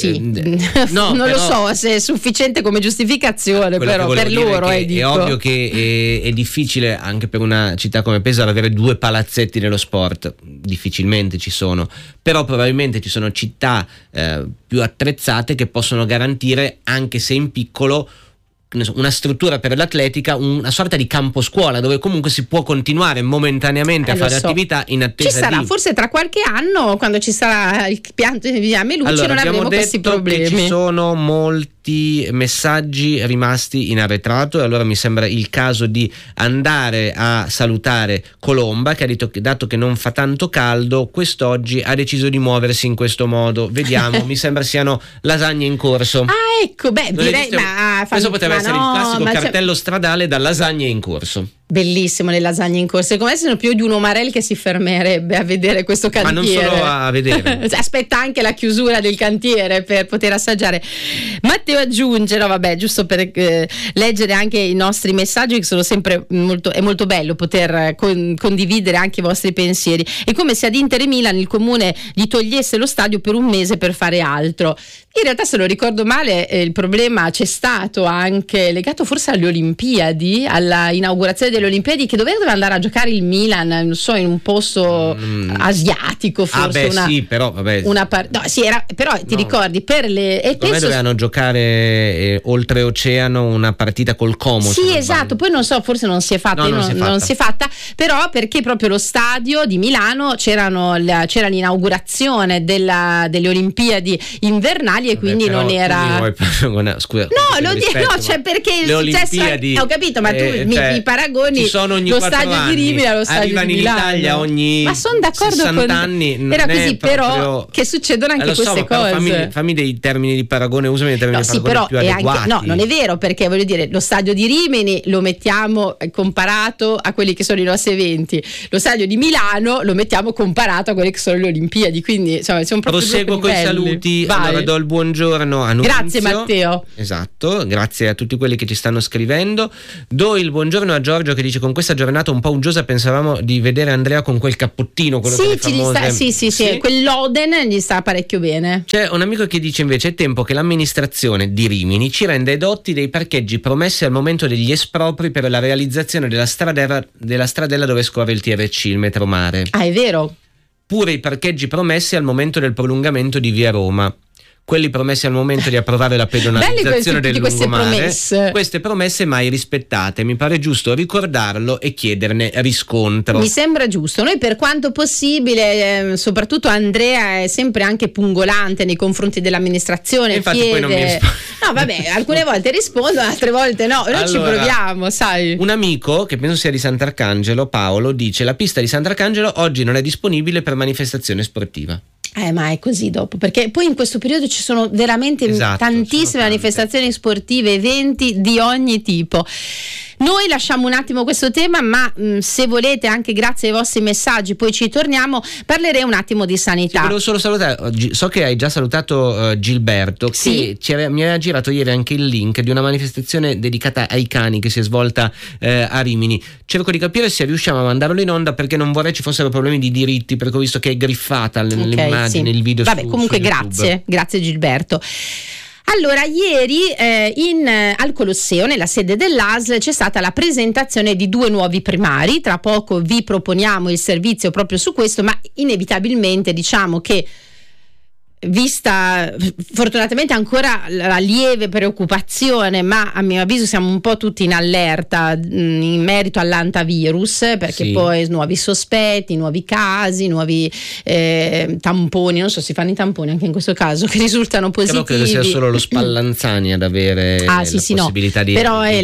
S1: non lo so se è sufficiente come giustificazione, però per loro
S2: è ovvio che è difficile anche per una città come Pesaro avere 2 palazzetti nello sport, difficilmente ci sono, però probabilmente ci sono città più attrezzate che possono garantire, anche se in piccolo, una struttura per l'atletica, una sorta di campo scuola dove comunque si può continuare momentaneamente a fare attività in attesa.
S1: Ci sarà forse tra qualche anno, quando ci sarà il pianto di via Melucci, non avremo questi problemi.
S2: Ci sono molti messaggi rimasti in arretrato, e allora mi sembra il caso di andare a salutare Colomba, che ha detto che, dato che non fa tanto caldo, quest'oggi ha deciso di muoversi in questo modo. Vediamo, mi sembra siano lasagne in corso.
S1: Ecco, direi,
S2: questo potrebbe essere il classico cartello stradale da lasagne in corso.
S1: Bellissimo le lasagne in corso. Secondo me sono più di un Omarel che si fermerebbe a vedere questo cantiere.
S2: Ma non solo a vedere.
S1: Aspetta anche la chiusura del cantiere per poter assaggiare. Matteo aggiunge, giusto per leggere anche i nostri messaggi, che sono sempre è molto bello poter condividere anche i vostri pensieri. È come se ad Inter e Milan il comune gli togliesse lo stadio per un mese per fare altro. In realtà, se non ricordo male, il problema c'è stato anche legato forse alle Olimpiadi, alla inaugurazione delle le Olimpiadi che doveva andare a giocare il Milan, non so, in un posto asiatico forse.
S2: Sì, però vabbè.
S1: Però ti ricordi per le
S2: dovevano giocare oltreoceano una partita col Como.
S1: Sì, esatto, poi non so, forse non si è fatta, non si è fatta, però perché proprio lo stadio di Milano c'era l'inaugurazione delle Olimpiadi invernali e quindi non era.
S2: Scusa,
S1: cioè perché
S2: le Olimpiadi,
S1: ho capito, ma tu mi paragoni lo stadio di Rimini allo stadio di Milano.
S2: In Italia ogni,
S1: ma sono d'accordo
S2: 60 anni.
S1: Era così, però che succedono anche queste cose.
S2: Fammi dei termini di paragone, usami dei termini di paragone più adeguati.
S1: No, non è vero, perché voglio dire, lo stadio di Rimini lo mettiamo comparato a quelli che sono i nostri eventi, lo stadio di Milano lo mettiamo comparato a quelli che sono le Olimpiadi, quindi insomma siamo proprio
S2: proseguo con i saluti.
S1: Vai.
S2: Allora do il buongiorno a Nunzio.
S1: Grazie Matteo.
S2: Esatto, grazie a tutti quelli che ci stanno scrivendo. Do il buongiorno a Giorgio che dice: con questa giornata un po' uggiosa pensavamo di vedere Andrea con quel cappottino, quello che
S1: sì, quell'Oden gli sta parecchio bene.
S2: C'è un amico che dice invece: è tempo che l'amministrazione di Rimini ci renda edotti dei parcheggi promessi al momento degli espropri per la realizzazione della stradella dove scorre il TRC, il metromare.
S1: Ah, è vero.
S2: Pure i parcheggi promessi al momento del prolungamento di Via Roma. Quelli promessi al momento di approvare la pedonalizzazione del lungomare, queste promesse mai rispettate. Mi pare giusto ricordarlo e chiederne riscontro.
S1: Mi sembra giusto. Noi per quanto possibile, soprattutto Andrea è sempre anche pungolante nei confronti dell'amministrazione.
S2: Infatti
S1: chiede...
S2: poi non mi
S1: No, vabbè, alcune volte rispondo, altre volte no. Noi ci proviamo, sai.
S2: Un amico, che penso sia di Sant'Arcangelo, Paolo, dice: la pista di Sant'Arcangelo oggi non è disponibile per manifestazione sportiva.
S1: Ma è così dopo, perché poi in questo periodo ci sono veramente tantissime manifestazioni sportive, eventi di ogni tipo. Noi lasciamo un attimo questo tema, ma se volete, anche grazie ai vostri messaggi, poi ci torniamo. Parlerei un attimo di sanità.
S2: Volevo solo salutare, so che hai già salutato Gilberto, che mi aveva girato ieri anche il link di una manifestazione dedicata ai cani che si è svolta a Rimini. Cerco di capire se riusciamo a mandarlo in onda, perché non vorrei ci fossero problemi di diritti, perché ho visto che è griffata l'immagine, il video. Vabbè,
S1: comunque grazie Gilberto. Allora, ieri al Colosseo, nella sede dell'ASL, c'è stata la presentazione di 2 nuovi primari. Tra poco vi proponiamo il servizio proprio su questo, ma inevitabilmente diciamo che, vista fortunatamente ancora la lieve preoccupazione, ma a mio avviso siamo un po' tutti in allerta in merito all'antavirus, perché poi nuovi sospetti, nuovi casi, nuovi tamponi, non so, si fanno i tamponi anche in questo caso che risultano positivi.
S2: Credo che sia solo lo Spallanzani ad avere possibilità di
S1: però è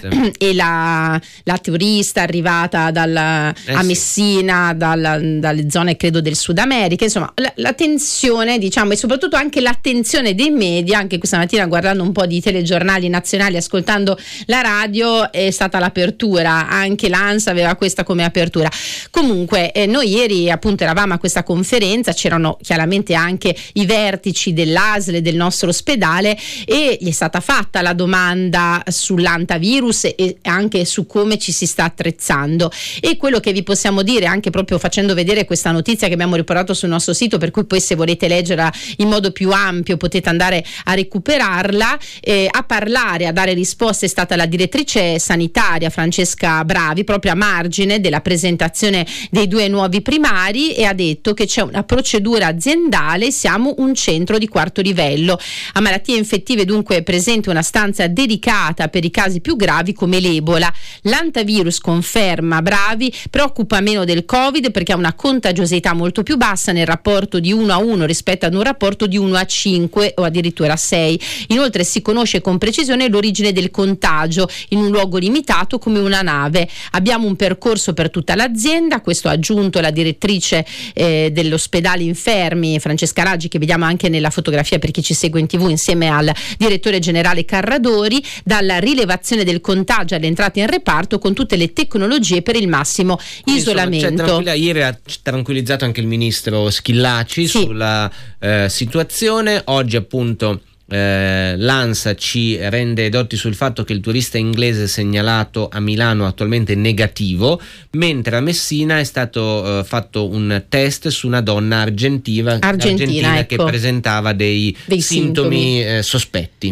S1: la turista arrivata a Messina dalle zone credo del Sud America, insomma la tensione, diciamo, e soprattutto anche l'attenzione dei media. Anche questa mattina, guardando un po' di telegiornali nazionali, ascoltando la radio, è stata l'apertura, anche l'ANSA aveva questa come apertura. Comunque noi ieri appunto eravamo a questa conferenza, c'erano chiaramente anche i vertici dell'ASL e del nostro ospedale, e gli è stata fatta la domanda sull'antavirus e anche su come ci si sta attrezzando. E quello che vi possiamo dire, anche proprio facendo vedere questa notizia che abbiamo riportato sul nostro sito, per cui poi se volete leggerla in modo più ampio potete andare a recuperarla, a parlare, a dare risposte è stata la direttrice sanitaria Francesca Bravi, proprio a margine della presentazione dei 2 nuovi primari, e ha detto che c'è una procedura aziendale, siamo un centro di 4º livello. A malattie infettive dunque è presente una stanza dedicata per i casi più gravi come l'Ebola. L'antavirus, conferma Bravi, preoccupa meno del Covid perché ha una contagiosità molto più bassa nel rapporto di 1:1 rispetto ad un rapporto di 1:5 o addirittura 6. Inoltre si conosce con precisione l'origine del contagio in un luogo limitato come una nave. Abbiamo un percorso per tutta l'azienda, questo ha aggiunto la direttrice dell'ospedale infermi Francesca Raggi, che vediamo anche nella fotografia per chi ci segue in TV, insieme al direttore generale Carradori, dalla rilevazione del contagio all'entrata in reparto con tutte le tecnologie per il massimo isolamento.
S2: Ieri ha tranquillizzato anche il ministro Schillaci sulla situazione. Oggi appunto l'ANSA ci rende edotti sul fatto che il turista inglese segnalato a Milano attualmente è negativo, mentre a Messina è stato fatto un test su una donna argentina
S1: ecco,
S2: che presentava dei sintomi sospetti.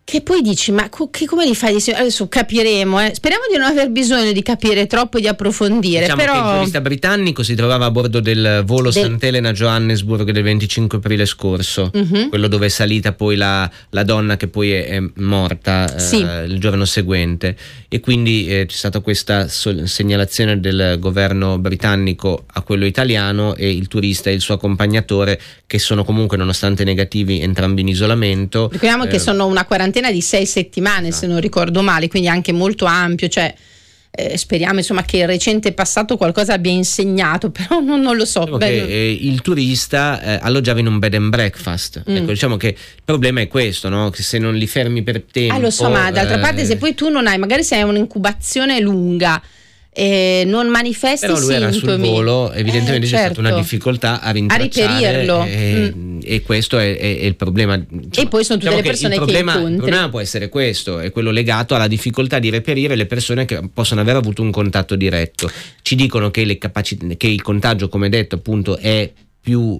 S1: che poi dici, ma come li fai? Adesso capiremo, speriamo di non aver bisogno di capire troppo e di approfondire.
S2: Diciamo
S1: però...
S2: che il giurista britannico si trovava a bordo del volo Sant'Elena-Johannesburg del 25 aprile scorso, quello dove è salita poi la donna che poi è morta il giorno seguente, e quindi c'è stata questa segnalazione del governo britannico a quello italiano, e il turista e il suo accompagnatore, che sono comunque, nonostante negativi, entrambi in isolamento.
S1: Ricordiamo che sono una quarantena di 6 settimane, se non ricordo male, quindi anche molto ampio, cioè speriamo insomma che il recente passato qualcosa abbia insegnato, però non lo so.
S2: Che il turista alloggiava in un bed and breakfast. Ecco, diciamo che il problema è questo, no? Che se non li fermi per tempo,
S1: lo so, ma d'altra parte se poi tu non hai, magari se hai un'incubazione lunga e non manifesti
S2: però lui
S1: sintomi,
S2: era sul volo, evidentemente c'è stata una difficoltà a
S1: riperirlo,
S2: e questo è il problema.
S1: E poi sono tutte le persone che incontri.
S2: Il problema può essere questo, è quello legato alla difficoltà di reperire le persone che possono aver avuto un contatto diretto. Ci dicono che che il contagio, come detto, appunto, è più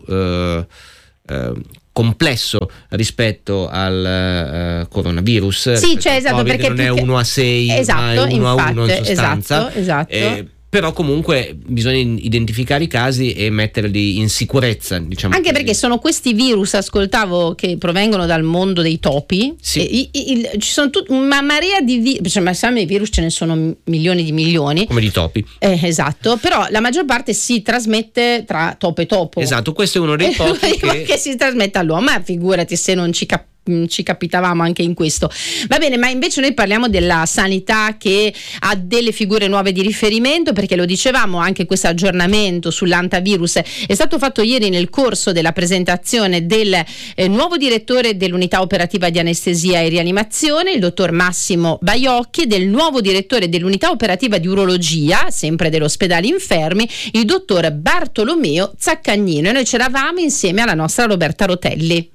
S2: complesso rispetto al coronavirus.
S1: Sì, cioè, esatto, perché
S2: non è 1 a 6,
S1: esatto,
S2: ma è 1 a 1 in sostanza.
S1: Esatto.
S2: Però comunque bisogna identificare i casi e metterli in sicurezza, diciamo.
S1: Anche
S2: così.
S1: Perché sono questi virus, ascoltavo, che provengono dal mondo dei topi.
S2: Sì.
S1: Ci sono una marea di virus, cioè, ma i virus ce ne sono milioni di milioni.
S2: Come di topi.
S1: Esatto, però la maggior parte si trasmette tra topo e topo.
S2: Esatto, questo è uno dei pochi
S1: che si trasmette all'uomo, ma figurati se non ci capitavamo anche in questo. Va bene, ma invece noi parliamo della sanità, che ha delle figure nuove di riferimento, perché lo dicevamo, anche questo aggiornamento sull'antivirus è stato fatto ieri nel corso della presentazione del nuovo direttore dell'unità operativa di anestesia e rianimazione, il dottor Massimo Baiocchi, e del nuovo direttore dell'unità operativa di urologia, sempre dell'ospedale Infermi, il dottor Bartolomeo Zaccagnino, e noi c'eravamo insieme alla nostra Roberta Rotelli.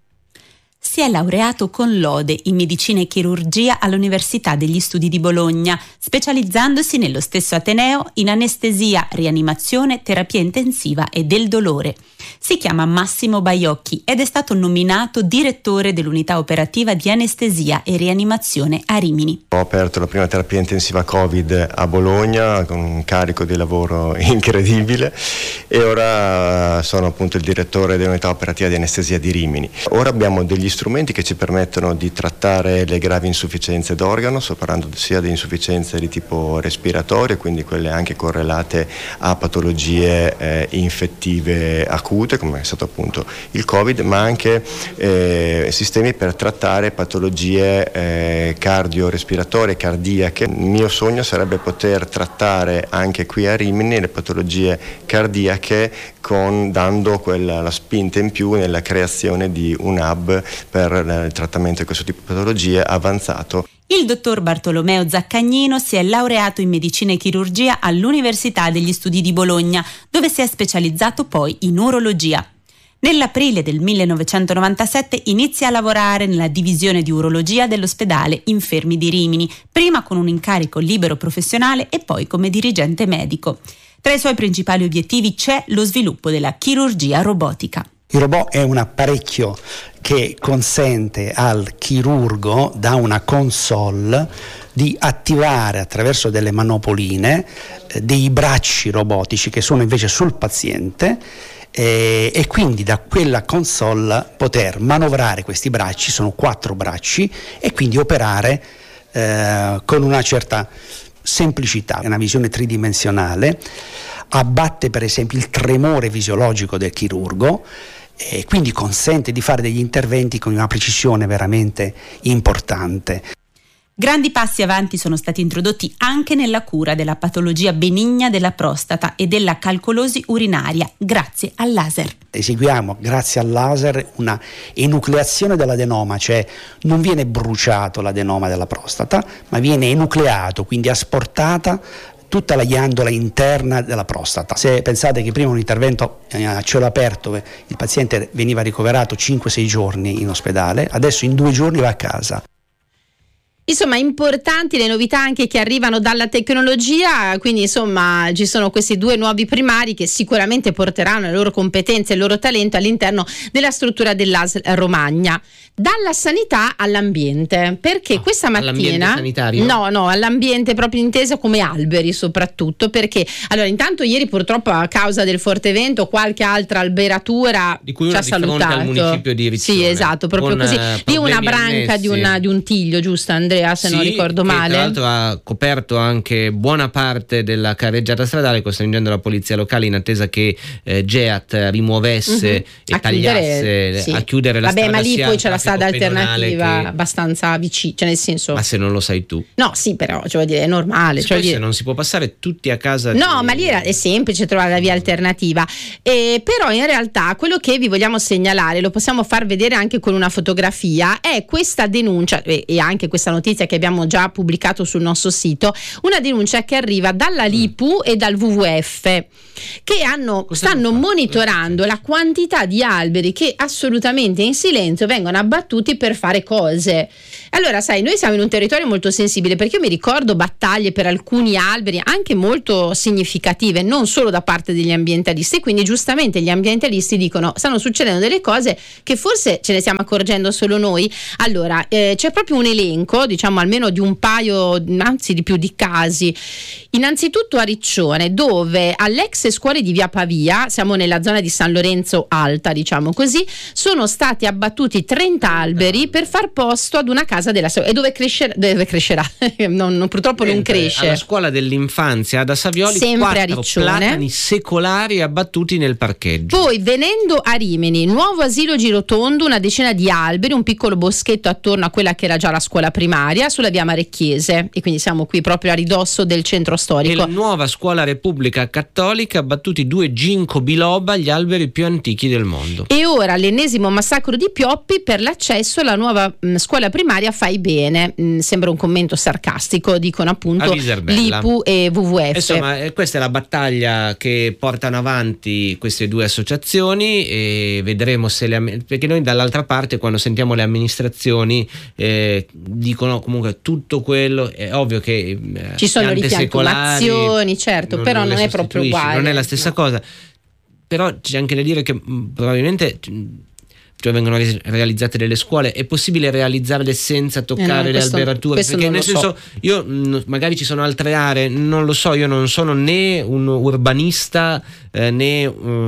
S6: Si è laureato con lode in medicina e chirurgia all'Università degli Studi di Bologna, specializzandosi nello stesso ateneo in anestesia, rianimazione, terapia intensiva e del dolore. Si chiama Massimo Baiocchi ed è stato nominato direttore dell'unità operativa di anestesia e rianimazione a Rimini.
S7: Ho aperto la prima terapia intensiva Covid a Bologna con un carico di lavoro incredibile, e ora sono appunto il direttore dell'unità operativa di anestesia di Rimini. Ora abbiamo degli strumenti che ci permettono di trattare le gravi insufficienze d'organo, sto parlando sia di insufficienze di tipo respiratorio, quindi quelle anche correlate a patologie infettive acute, come è stato appunto il Covid, ma anche sistemi per trattare patologie cardiorespiratorie, cardiache. Il mio sogno sarebbe poter trattare anche qui a Rimini le patologie cardiache, dando la spinta in più nella creazione di un hub per il trattamento di questo tipo di patologie avanzato.
S6: Il dottor Bartolomeo Zaccagnino si è laureato in medicina e chirurgia all'Università degli Studi di Bologna, dove si è specializzato poi in urologia. Nell'aprile del 1997 inizia a lavorare nella divisione di urologia dell'ospedale Infermi di Rimini, prima con un incarico libero professionale e poi come dirigente medico. Tra i suoi principali obiettivi c'è lo sviluppo della chirurgia robotica.
S8: Il robot è un apparecchio che consente al chirurgo, da una console, di attivare attraverso delle manopoline dei bracci robotici che sono invece sul paziente, e quindi da quella console poter manovrare questi bracci, sono 4 bracci, e quindi operare con una certa semplicità. È una visione tridimensionale, abbatte per esempio il tremore fisiologico del chirurgo, e quindi consente di fare degli interventi con una precisione veramente importante.
S6: Grandi passi avanti sono stati introdotti anche nella cura della patologia benigna della prostata e della calcolosi urinaria, grazie al laser.
S8: Eseguiamo, grazie al laser, una enucleazione dell'adenoma, cioè non viene bruciato l'adenoma della prostata, ma viene enucleato, quindi asportata tutta la ghiandola interna della prostata. Se pensate che prima un intervento a cielo aperto, il paziente veniva ricoverato 5-6 giorni in ospedale, adesso in 2 giorni va a casa.
S1: Insomma, importanti le novità anche che arrivano dalla tecnologia, quindi insomma ci sono questi 2 nuovi primari che sicuramente porteranno le loro competenze e il loro talento all'interno della struttura dell'ASL Romagna. Dalla sanità all'ambiente, perché questa mattina
S2: all'ambiente sanitario?
S1: No, all'ambiente proprio inteso come alberi, soprattutto perché allora intanto ieri purtroppo a causa del forte vento qualche altra alberatura
S2: di cui
S1: ci
S2: una
S1: ha
S2: di fronte
S1: salutato
S2: al municipio di Riccione.
S1: Sì, esatto, proprio
S2: con,
S1: così. Lì una branca
S2: annessi.
S1: di un tiglio, giusto Andrea, se non ricordo male.
S2: Tra l'altro ha coperto anche buona parte della carreggiata stradale, costringendo la polizia locale in attesa che GEAT rimuovesse e tagliasse a chiudere la strada.
S1: Ma lì poi c'è la strada alternativa
S2: che...
S1: abbastanza vicina, cioè nel senso.
S2: Ma se non lo sai tu.
S1: No, sì, però cioè, è normale. Cioè,
S2: se non si può passare tutti a casa.
S1: No, ma lì è semplice trovare la via alternativa. Però in realtà quello che vi vogliamo segnalare, lo possiamo far vedere anche con una fotografia, è questa denuncia e anche questa notizia che abbiamo già pubblicato sul nostro sito, una denuncia che arriva dalla LIPU e dal WWF, che stanno monitorando la quantità di alberi che assolutamente in silenzio vengono abbattuti per fare cose. Allora, sai, noi siamo in un territorio molto sensibile, perché io mi ricordo battaglie per alcuni alberi anche molto significative, non solo da parte degli ambientalisti, quindi giustamente gli ambientalisti dicono stanno succedendo delle cose che forse ce ne stiamo accorgendo solo noi. Allora, c'è proprio un elenco, diciamo almeno di un paio, anzi di più, di casi. Innanzitutto a Riccione, dove all'ex scuole di via Pavia, siamo nella zona di San Lorenzo Alta, diciamo così, sono stati abbattuti 30 alberi per far posto ad una casa della e dove crescerà purtroppo non cresce.
S2: Alla scuola dell'infanzia da Savioli,
S1: sempre
S2: 4 platani secolari abbattuti nel parcheggio.
S1: Poi venendo a Rimini, nuovo asilo Girotondo, una decina di alberi, un piccolo boschetto attorno a quella che era già la scuola primaria sulla via Marecchiese, e quindi siamo qui proprio a ridosso del centro storico.
S2: E nuova scuola Repubblica Cattolica, abbattuti 2 ginkgo biloba, gli alberi più antichi del mondo.
S1: E ora l'ennesimo massacro di pioppi per l'accesso alla nuova scuola primaria Fai Bene. Sembra un commento sarcastico, dicono appunto l'IPU e WWF.
S2: Insomma, questa è la battaglia che portano avanti queste 2 associazioni, e vedremo se perché noi dall'altra parte, quando sentiamo le amministrazioni, dicono comunque tutto quello, è ovvio che
S1: ci sono ripiantumazioni, certo, però non è proprio uguale,
S2: non è la stessa cosa. Però c'è anche da dire che probabilmente vengono realizzate delle scuole, è possibile realizzarle senza toccare le alberature? Perché nel senso, io magari ci sono altre aree, non lo so, io non sono né un urbanista né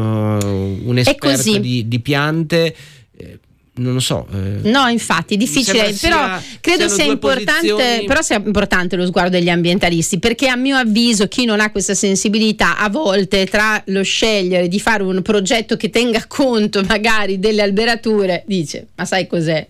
S2: un esperto di piante, non lo so.
S1: No, infatti, difficile, però credo sia importante, però sia importante lo sguardo degli ambientalisti, perché a mio avviso chi non ha questa sensibilità, a volte tra lo scegliere di fare un progetto che tenga conto magari delle alberature, dice ma sai cos'è?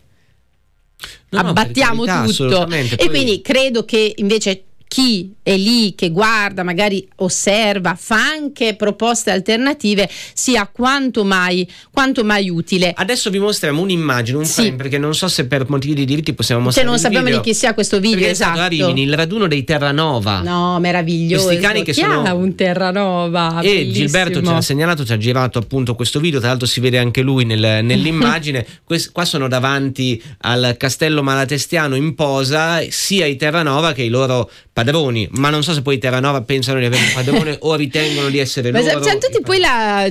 S1: Abbattiamo tutto. E quindi credo che invece chi è lì che guarda, magari osserva, fa anche proposte alternative, sia quanto mai utile.
S2: Adesso vi mostriamo un'immagine, un frame, perché non so se per motivi di diritti possiamo mostrare
S1: non sappiamo di chi sia questo video,
S2: perché
S1: esatto.
S2: A Rimini, il raduno dei Terranova.
S1: No, meraviglioso.
S2: Questi cani che sono
S1: un Terranova.
S2: E bellissimo. Gilberto ci ha segnalato, ci ha girato appunto questo video, tra l'altro si vede anche lui nell'immagine. Qua sono davanti al castello Malatestiano in posa sia i Terranova che i loro padroni, ma non so se poi i Terranova pensano di avere un padrone o ritengono di essere loro.
S1: C'è tutti poi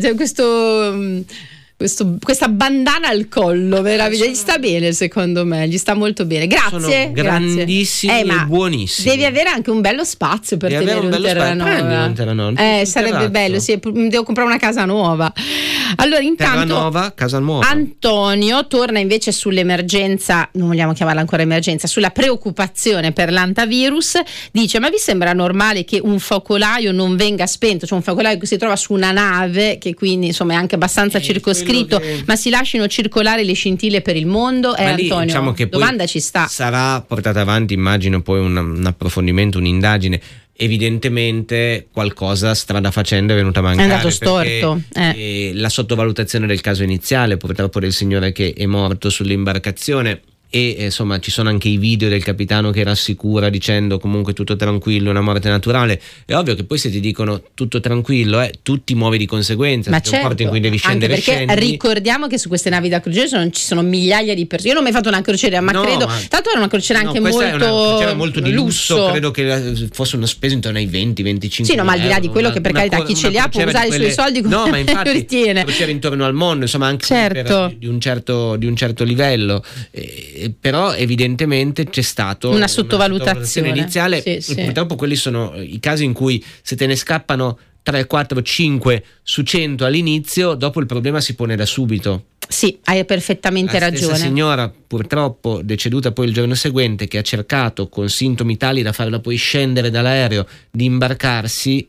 S1: questa bandana al collo, meravigliosa, gli sta bene, secondo me, gli sta molto bene. Grazie.
S2: Sono grandissimi e buonissimi.
S1: Devi avere anche un bello spazio per tenere un Terranova. Sarebbe bello, sì, devo comprare una casa nuova. Allora, intanto
S2: Terranova, casa nuova.
S1: Antonio torna invece sull'emergenza, non vogliamo chiamarla ancora emergenza, sulla preoccupazione per l'antivirus. Dice: ma vi sembra normale che un focolaio non venga spento, cioè un focolaio che si trova su una nave, che quindi insomma è anche abbastanza circoscritto, ma si lasciano circolare le scintille per il mondo? Antonio,
S2: diciamo che
S1: domanda ci sta.
S2: Sarà portata avanti, immagino, poi un approfondimento, un'indagine. Evidentemente qualcosa strada facendo è venuta a mancare,
S1: è andato storto.
S2: La sottovalutazione del caso iniziale, purtroppo, del signore che è morto sull'imbarcazione, e insomma ci sono anche i video del capitano che rassicura dicendo comunque tutto tranquillo, una morte naturale. È ovvio che poi se ti dicono tutto tranquillo tu ti muovi di conseguenza.
S1: Ma
S2: c'è un porto in cui devi scendere,
S1: anche perché ricordiamo che su queste navi da crociera ci sono migliaia di persone. Io non ho mai fatto una crociera, ma credo tanto era una crociera anche
S2: molto di lusso. Credo che fosse una spesa intorno ai 20-25
S1: sì, no, ma al di là di quello che per carità chi ce li ha può usare i suoi soldi come
S2: ma infatti
S1: ritiene.
S2: Crociera intorno al mondo, insomma anche di un certo livello, però evidentemente c'è stato
S1: una sottovalutazione
S2: iniziale, e purtroppo quelli sono i casi in cui se te ne scappano 3, 4, 5 su 100 all'inizio, dopo il problema si pone da subito.
S1: Sì, hai perfettamente ragione.
S2: La stessa signora, purtroppo deceduta poi il giorno seguente, che ha cercato con sintomi tali da farla poi scendere dall'aereo, di imbarcarsi,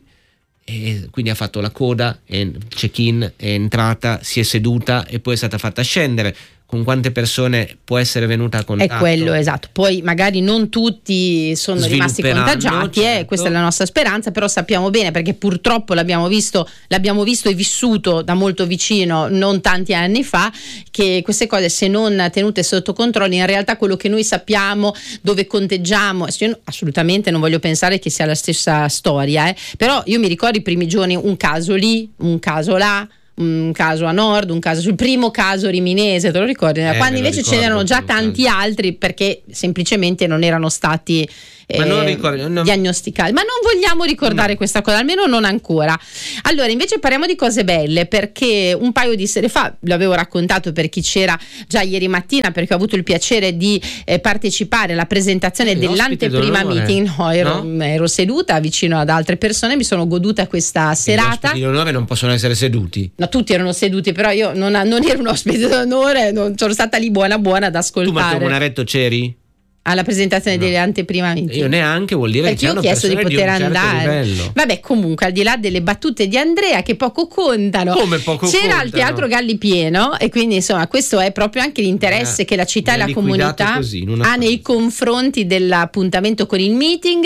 S2: e quindi ha fatto la coda, check-in, è entrata, si è seduta e poi è stata fatta scendere. Con quante persone può essere venuta a contatto?
S1: È quello, esatto. Poi magari non tutti sono rimasti contagiati,
S2: certo.
S1: Questa è la nostra speranza, però sappiamo bene, perché purtroppo l'abbiamo visto e vissuto da molto vicino non tanti anni fa, che queste cose, se non tenute sotto controllo, in realtà quello che noi sappiamo, dove conteggiamo, io assolutamente non voglio pensare che sia la stessa storia, però io mi ricordo i primi giorni, un caso lì, un caso là, un caso a nord, un caso sul primo caso riminese, te lo ricordi? Quando invece ce n'erano già tanti altri, perché semplicemente non erano stati diagnosticati. Ma non vogliamo ricordare questa cosa, almeno non ancora. Allora, invece parliamo di cose belle, perché un paio di sere fa, l'avevo raccontato per chi c'era già ieri mattina, perché ho avuto il piacere di partecipare alla presentazione dell'anteprima meeting. Ero seduta vicino ad altre persone, mi sono goduta questa serata. Gli
S2: ospiti d'onore non possono essere seduti.
S1: No, tutti erano seduti, però io non ero un ospite d'onore, non sono stata lì buona ad ascoltare.
S2: Tu, Matteo Bonaretto, c'eri?
S1: Alla presentazione delle anteprima meeting.
S2: Io neanche, vuol dire
S1: perché
S2: che
S1: io ho chiesto di poter andare.
S2: Livello.
S1: Vabbè, comunque, al di là delle battute di Andrea che poco contano,
S2: come poco
S1: c'era
S2: contano?
S1: Il Teatro Galli pieno, e quindi insomma questo è proprio anche l'interesse che la città e la comunità ha nei confronti dell'appuntamento con il meeting.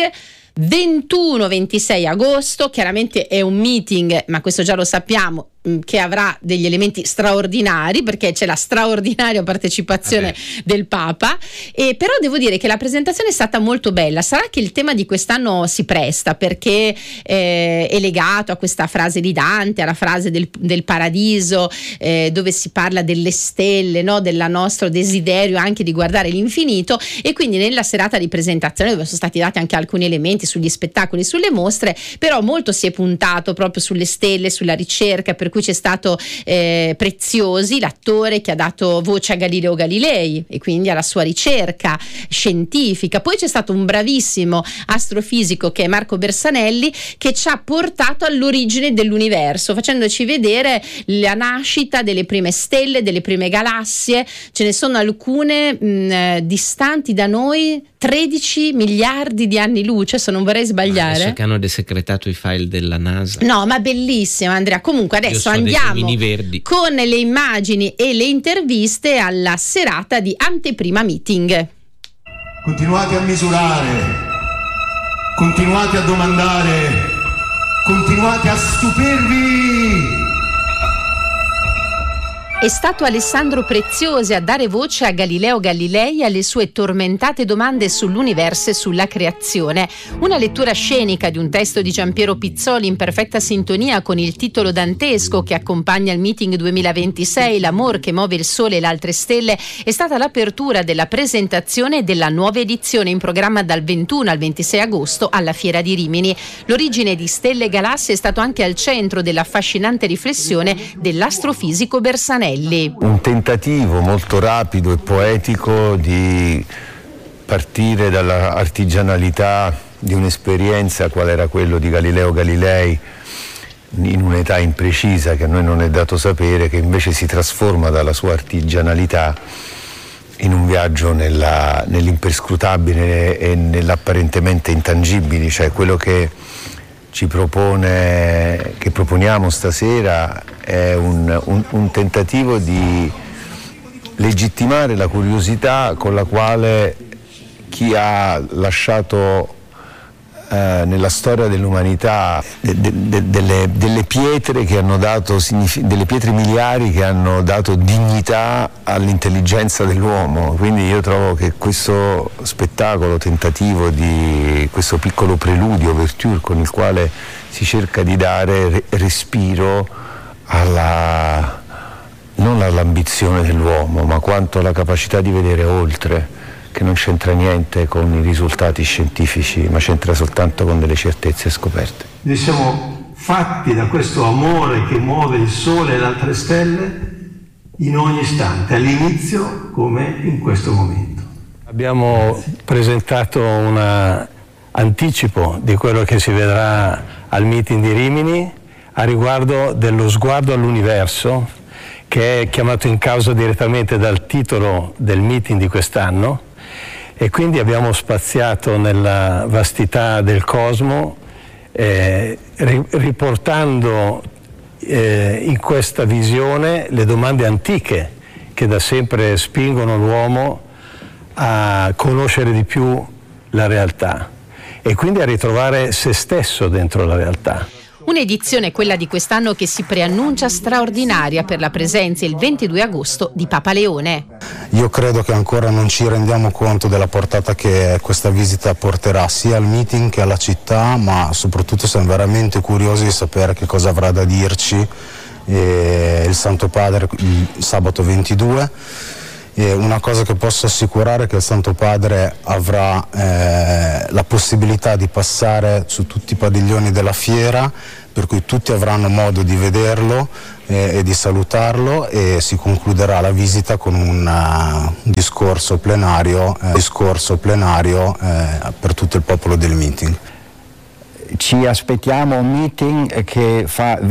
S1: 21-26 agosto, chiaramente è un meeting, ma questo già lo sappiamo, che avrà degli elementi straordinari, perché c'è la straordinaria partecipazione del Papa, e però devo dire che la presentazione è stata molto bella. Sarà che il tema di quest'anno si presta, perché è legato a questa frase di Dante, alla frase del paradiso, dove si parla delle stelle, no? Del nostro desiderio anche di guardare l'infinito, e quindi nella serata di presentazione, dove sono stati dati anche alcuni elementi sugli spettacoli, sulle mostre, però molto si è puntato proprio sulle stelle, sulla ricerca, per cui c'è stato Preziosi, l'attore che ha dato voce a Galileo Galilei e quindi alla sua ricerca scientifica. Poi c'è stato un bravissimo astrofisico che è Marco Bersanelli, che ci ha portato all'origine dell'universo, facendoci vedere la nascita delle prime stelle, delle prime galassie. Ce ne sono alcune distanti da noi 13 miliardi di anni luce, se non vorrei sbagliare.
S2: Adesso che hanno desecretato i file della NASA.
S1: No, ma bellissimo, Andrea. Comunque adesso andiamo con le immagini e le interviste alla serata di anteprima meeting.
S9: Continuate a misurare, continuate a domandare, continuate a stupirvi.
S1: È stato Alessandro Preziosi a dare voce a Galileo Galilei e alle sue tormentate domande sull'universo e sulla creazione. Una lettura scenica di un testo di Giampiero Pizzoli in perfetta sintonia con il titolo dantesco che accompagna il meeting 2026, L'amor che muove il sole e le altre stelle, è stata l'apertura della presentazione della nuova edizione in programma dal 21 al 26 agosto alla Fiera di Rimini. L'origine di stelle e galassie è stato anche al centro dell'affascinante riflessione dell'astrofisico Bersanelli.
S10: Un tentativo molto rapido e poetico di partire dalla artigianalità di un'esperienza qual era quello di Galileo Galilei in un'età imprecisa che a noi non è dato sapere, che invece si trasforma dalla sua artigianalità in un viaggio nell'imperscrutabile e nell'apparentemente intangibile, cioè quello che che proponiamo stasera è un tentativo di legittimare la curiosità con la quale chi ha lasciato nella storia dell'umanità delle pietre che hanno dato delle pietre miliari che hanno dato dignità all'intelligenza dell'uomo. Quindi io trovo che questo spettacolo, tentativo di questo piccolo preludio, ouverture, con il quale si cerca di dare respiro non all'ambizione dell'uomo, ma quanto alla capacità di vedere oltre, che non c'entra niente con i risultati scientifici, ma c'entra soltanto con delle certezze scoperte.
S9: Noi siamo fatti da questo amore che muove il sole e le altre stelle in ogni istante, all'inizio come in questo momento.
S11: Abbiamo presentato un anticipo di quello che si vedrà al meeting di Rimini a riguardo dello sguardo all'universo, che è chiamato in causa direttamente dal titolo del meeting di quest'anno, e quindi abbiamo spaziato nella vastità del cosmo, riportando in questa visione le domande antiche che da sempre spingono l'uomo a conoscere di più la realtà e quindi a ritrovare se stesso dentro la realtà.
S1: Un'edizione, quella di quest'anno, che si preannuncia straordinaria per la presenza il 22 agosto di Papa Leone.
S12: Io credo che ancora non ci rendiamo conto della portata che questa visita porterà sia al meeting che alla città, ma soprattutto siamo veramente curiosi di sapere che cosa avrà da dirci il Santo Padre il sabato 22. Una cosa che posso assicurare è che il Santo Padre avrà la possibilità di passare su tutti i padiglioni della fiera, per cui tutti avranno modo di vederlo e di salutarlo, e si concluderà la visita con un discorso plenario per tutto il popolo del meeting.
S10: Ci aspettiamo un meeting che fa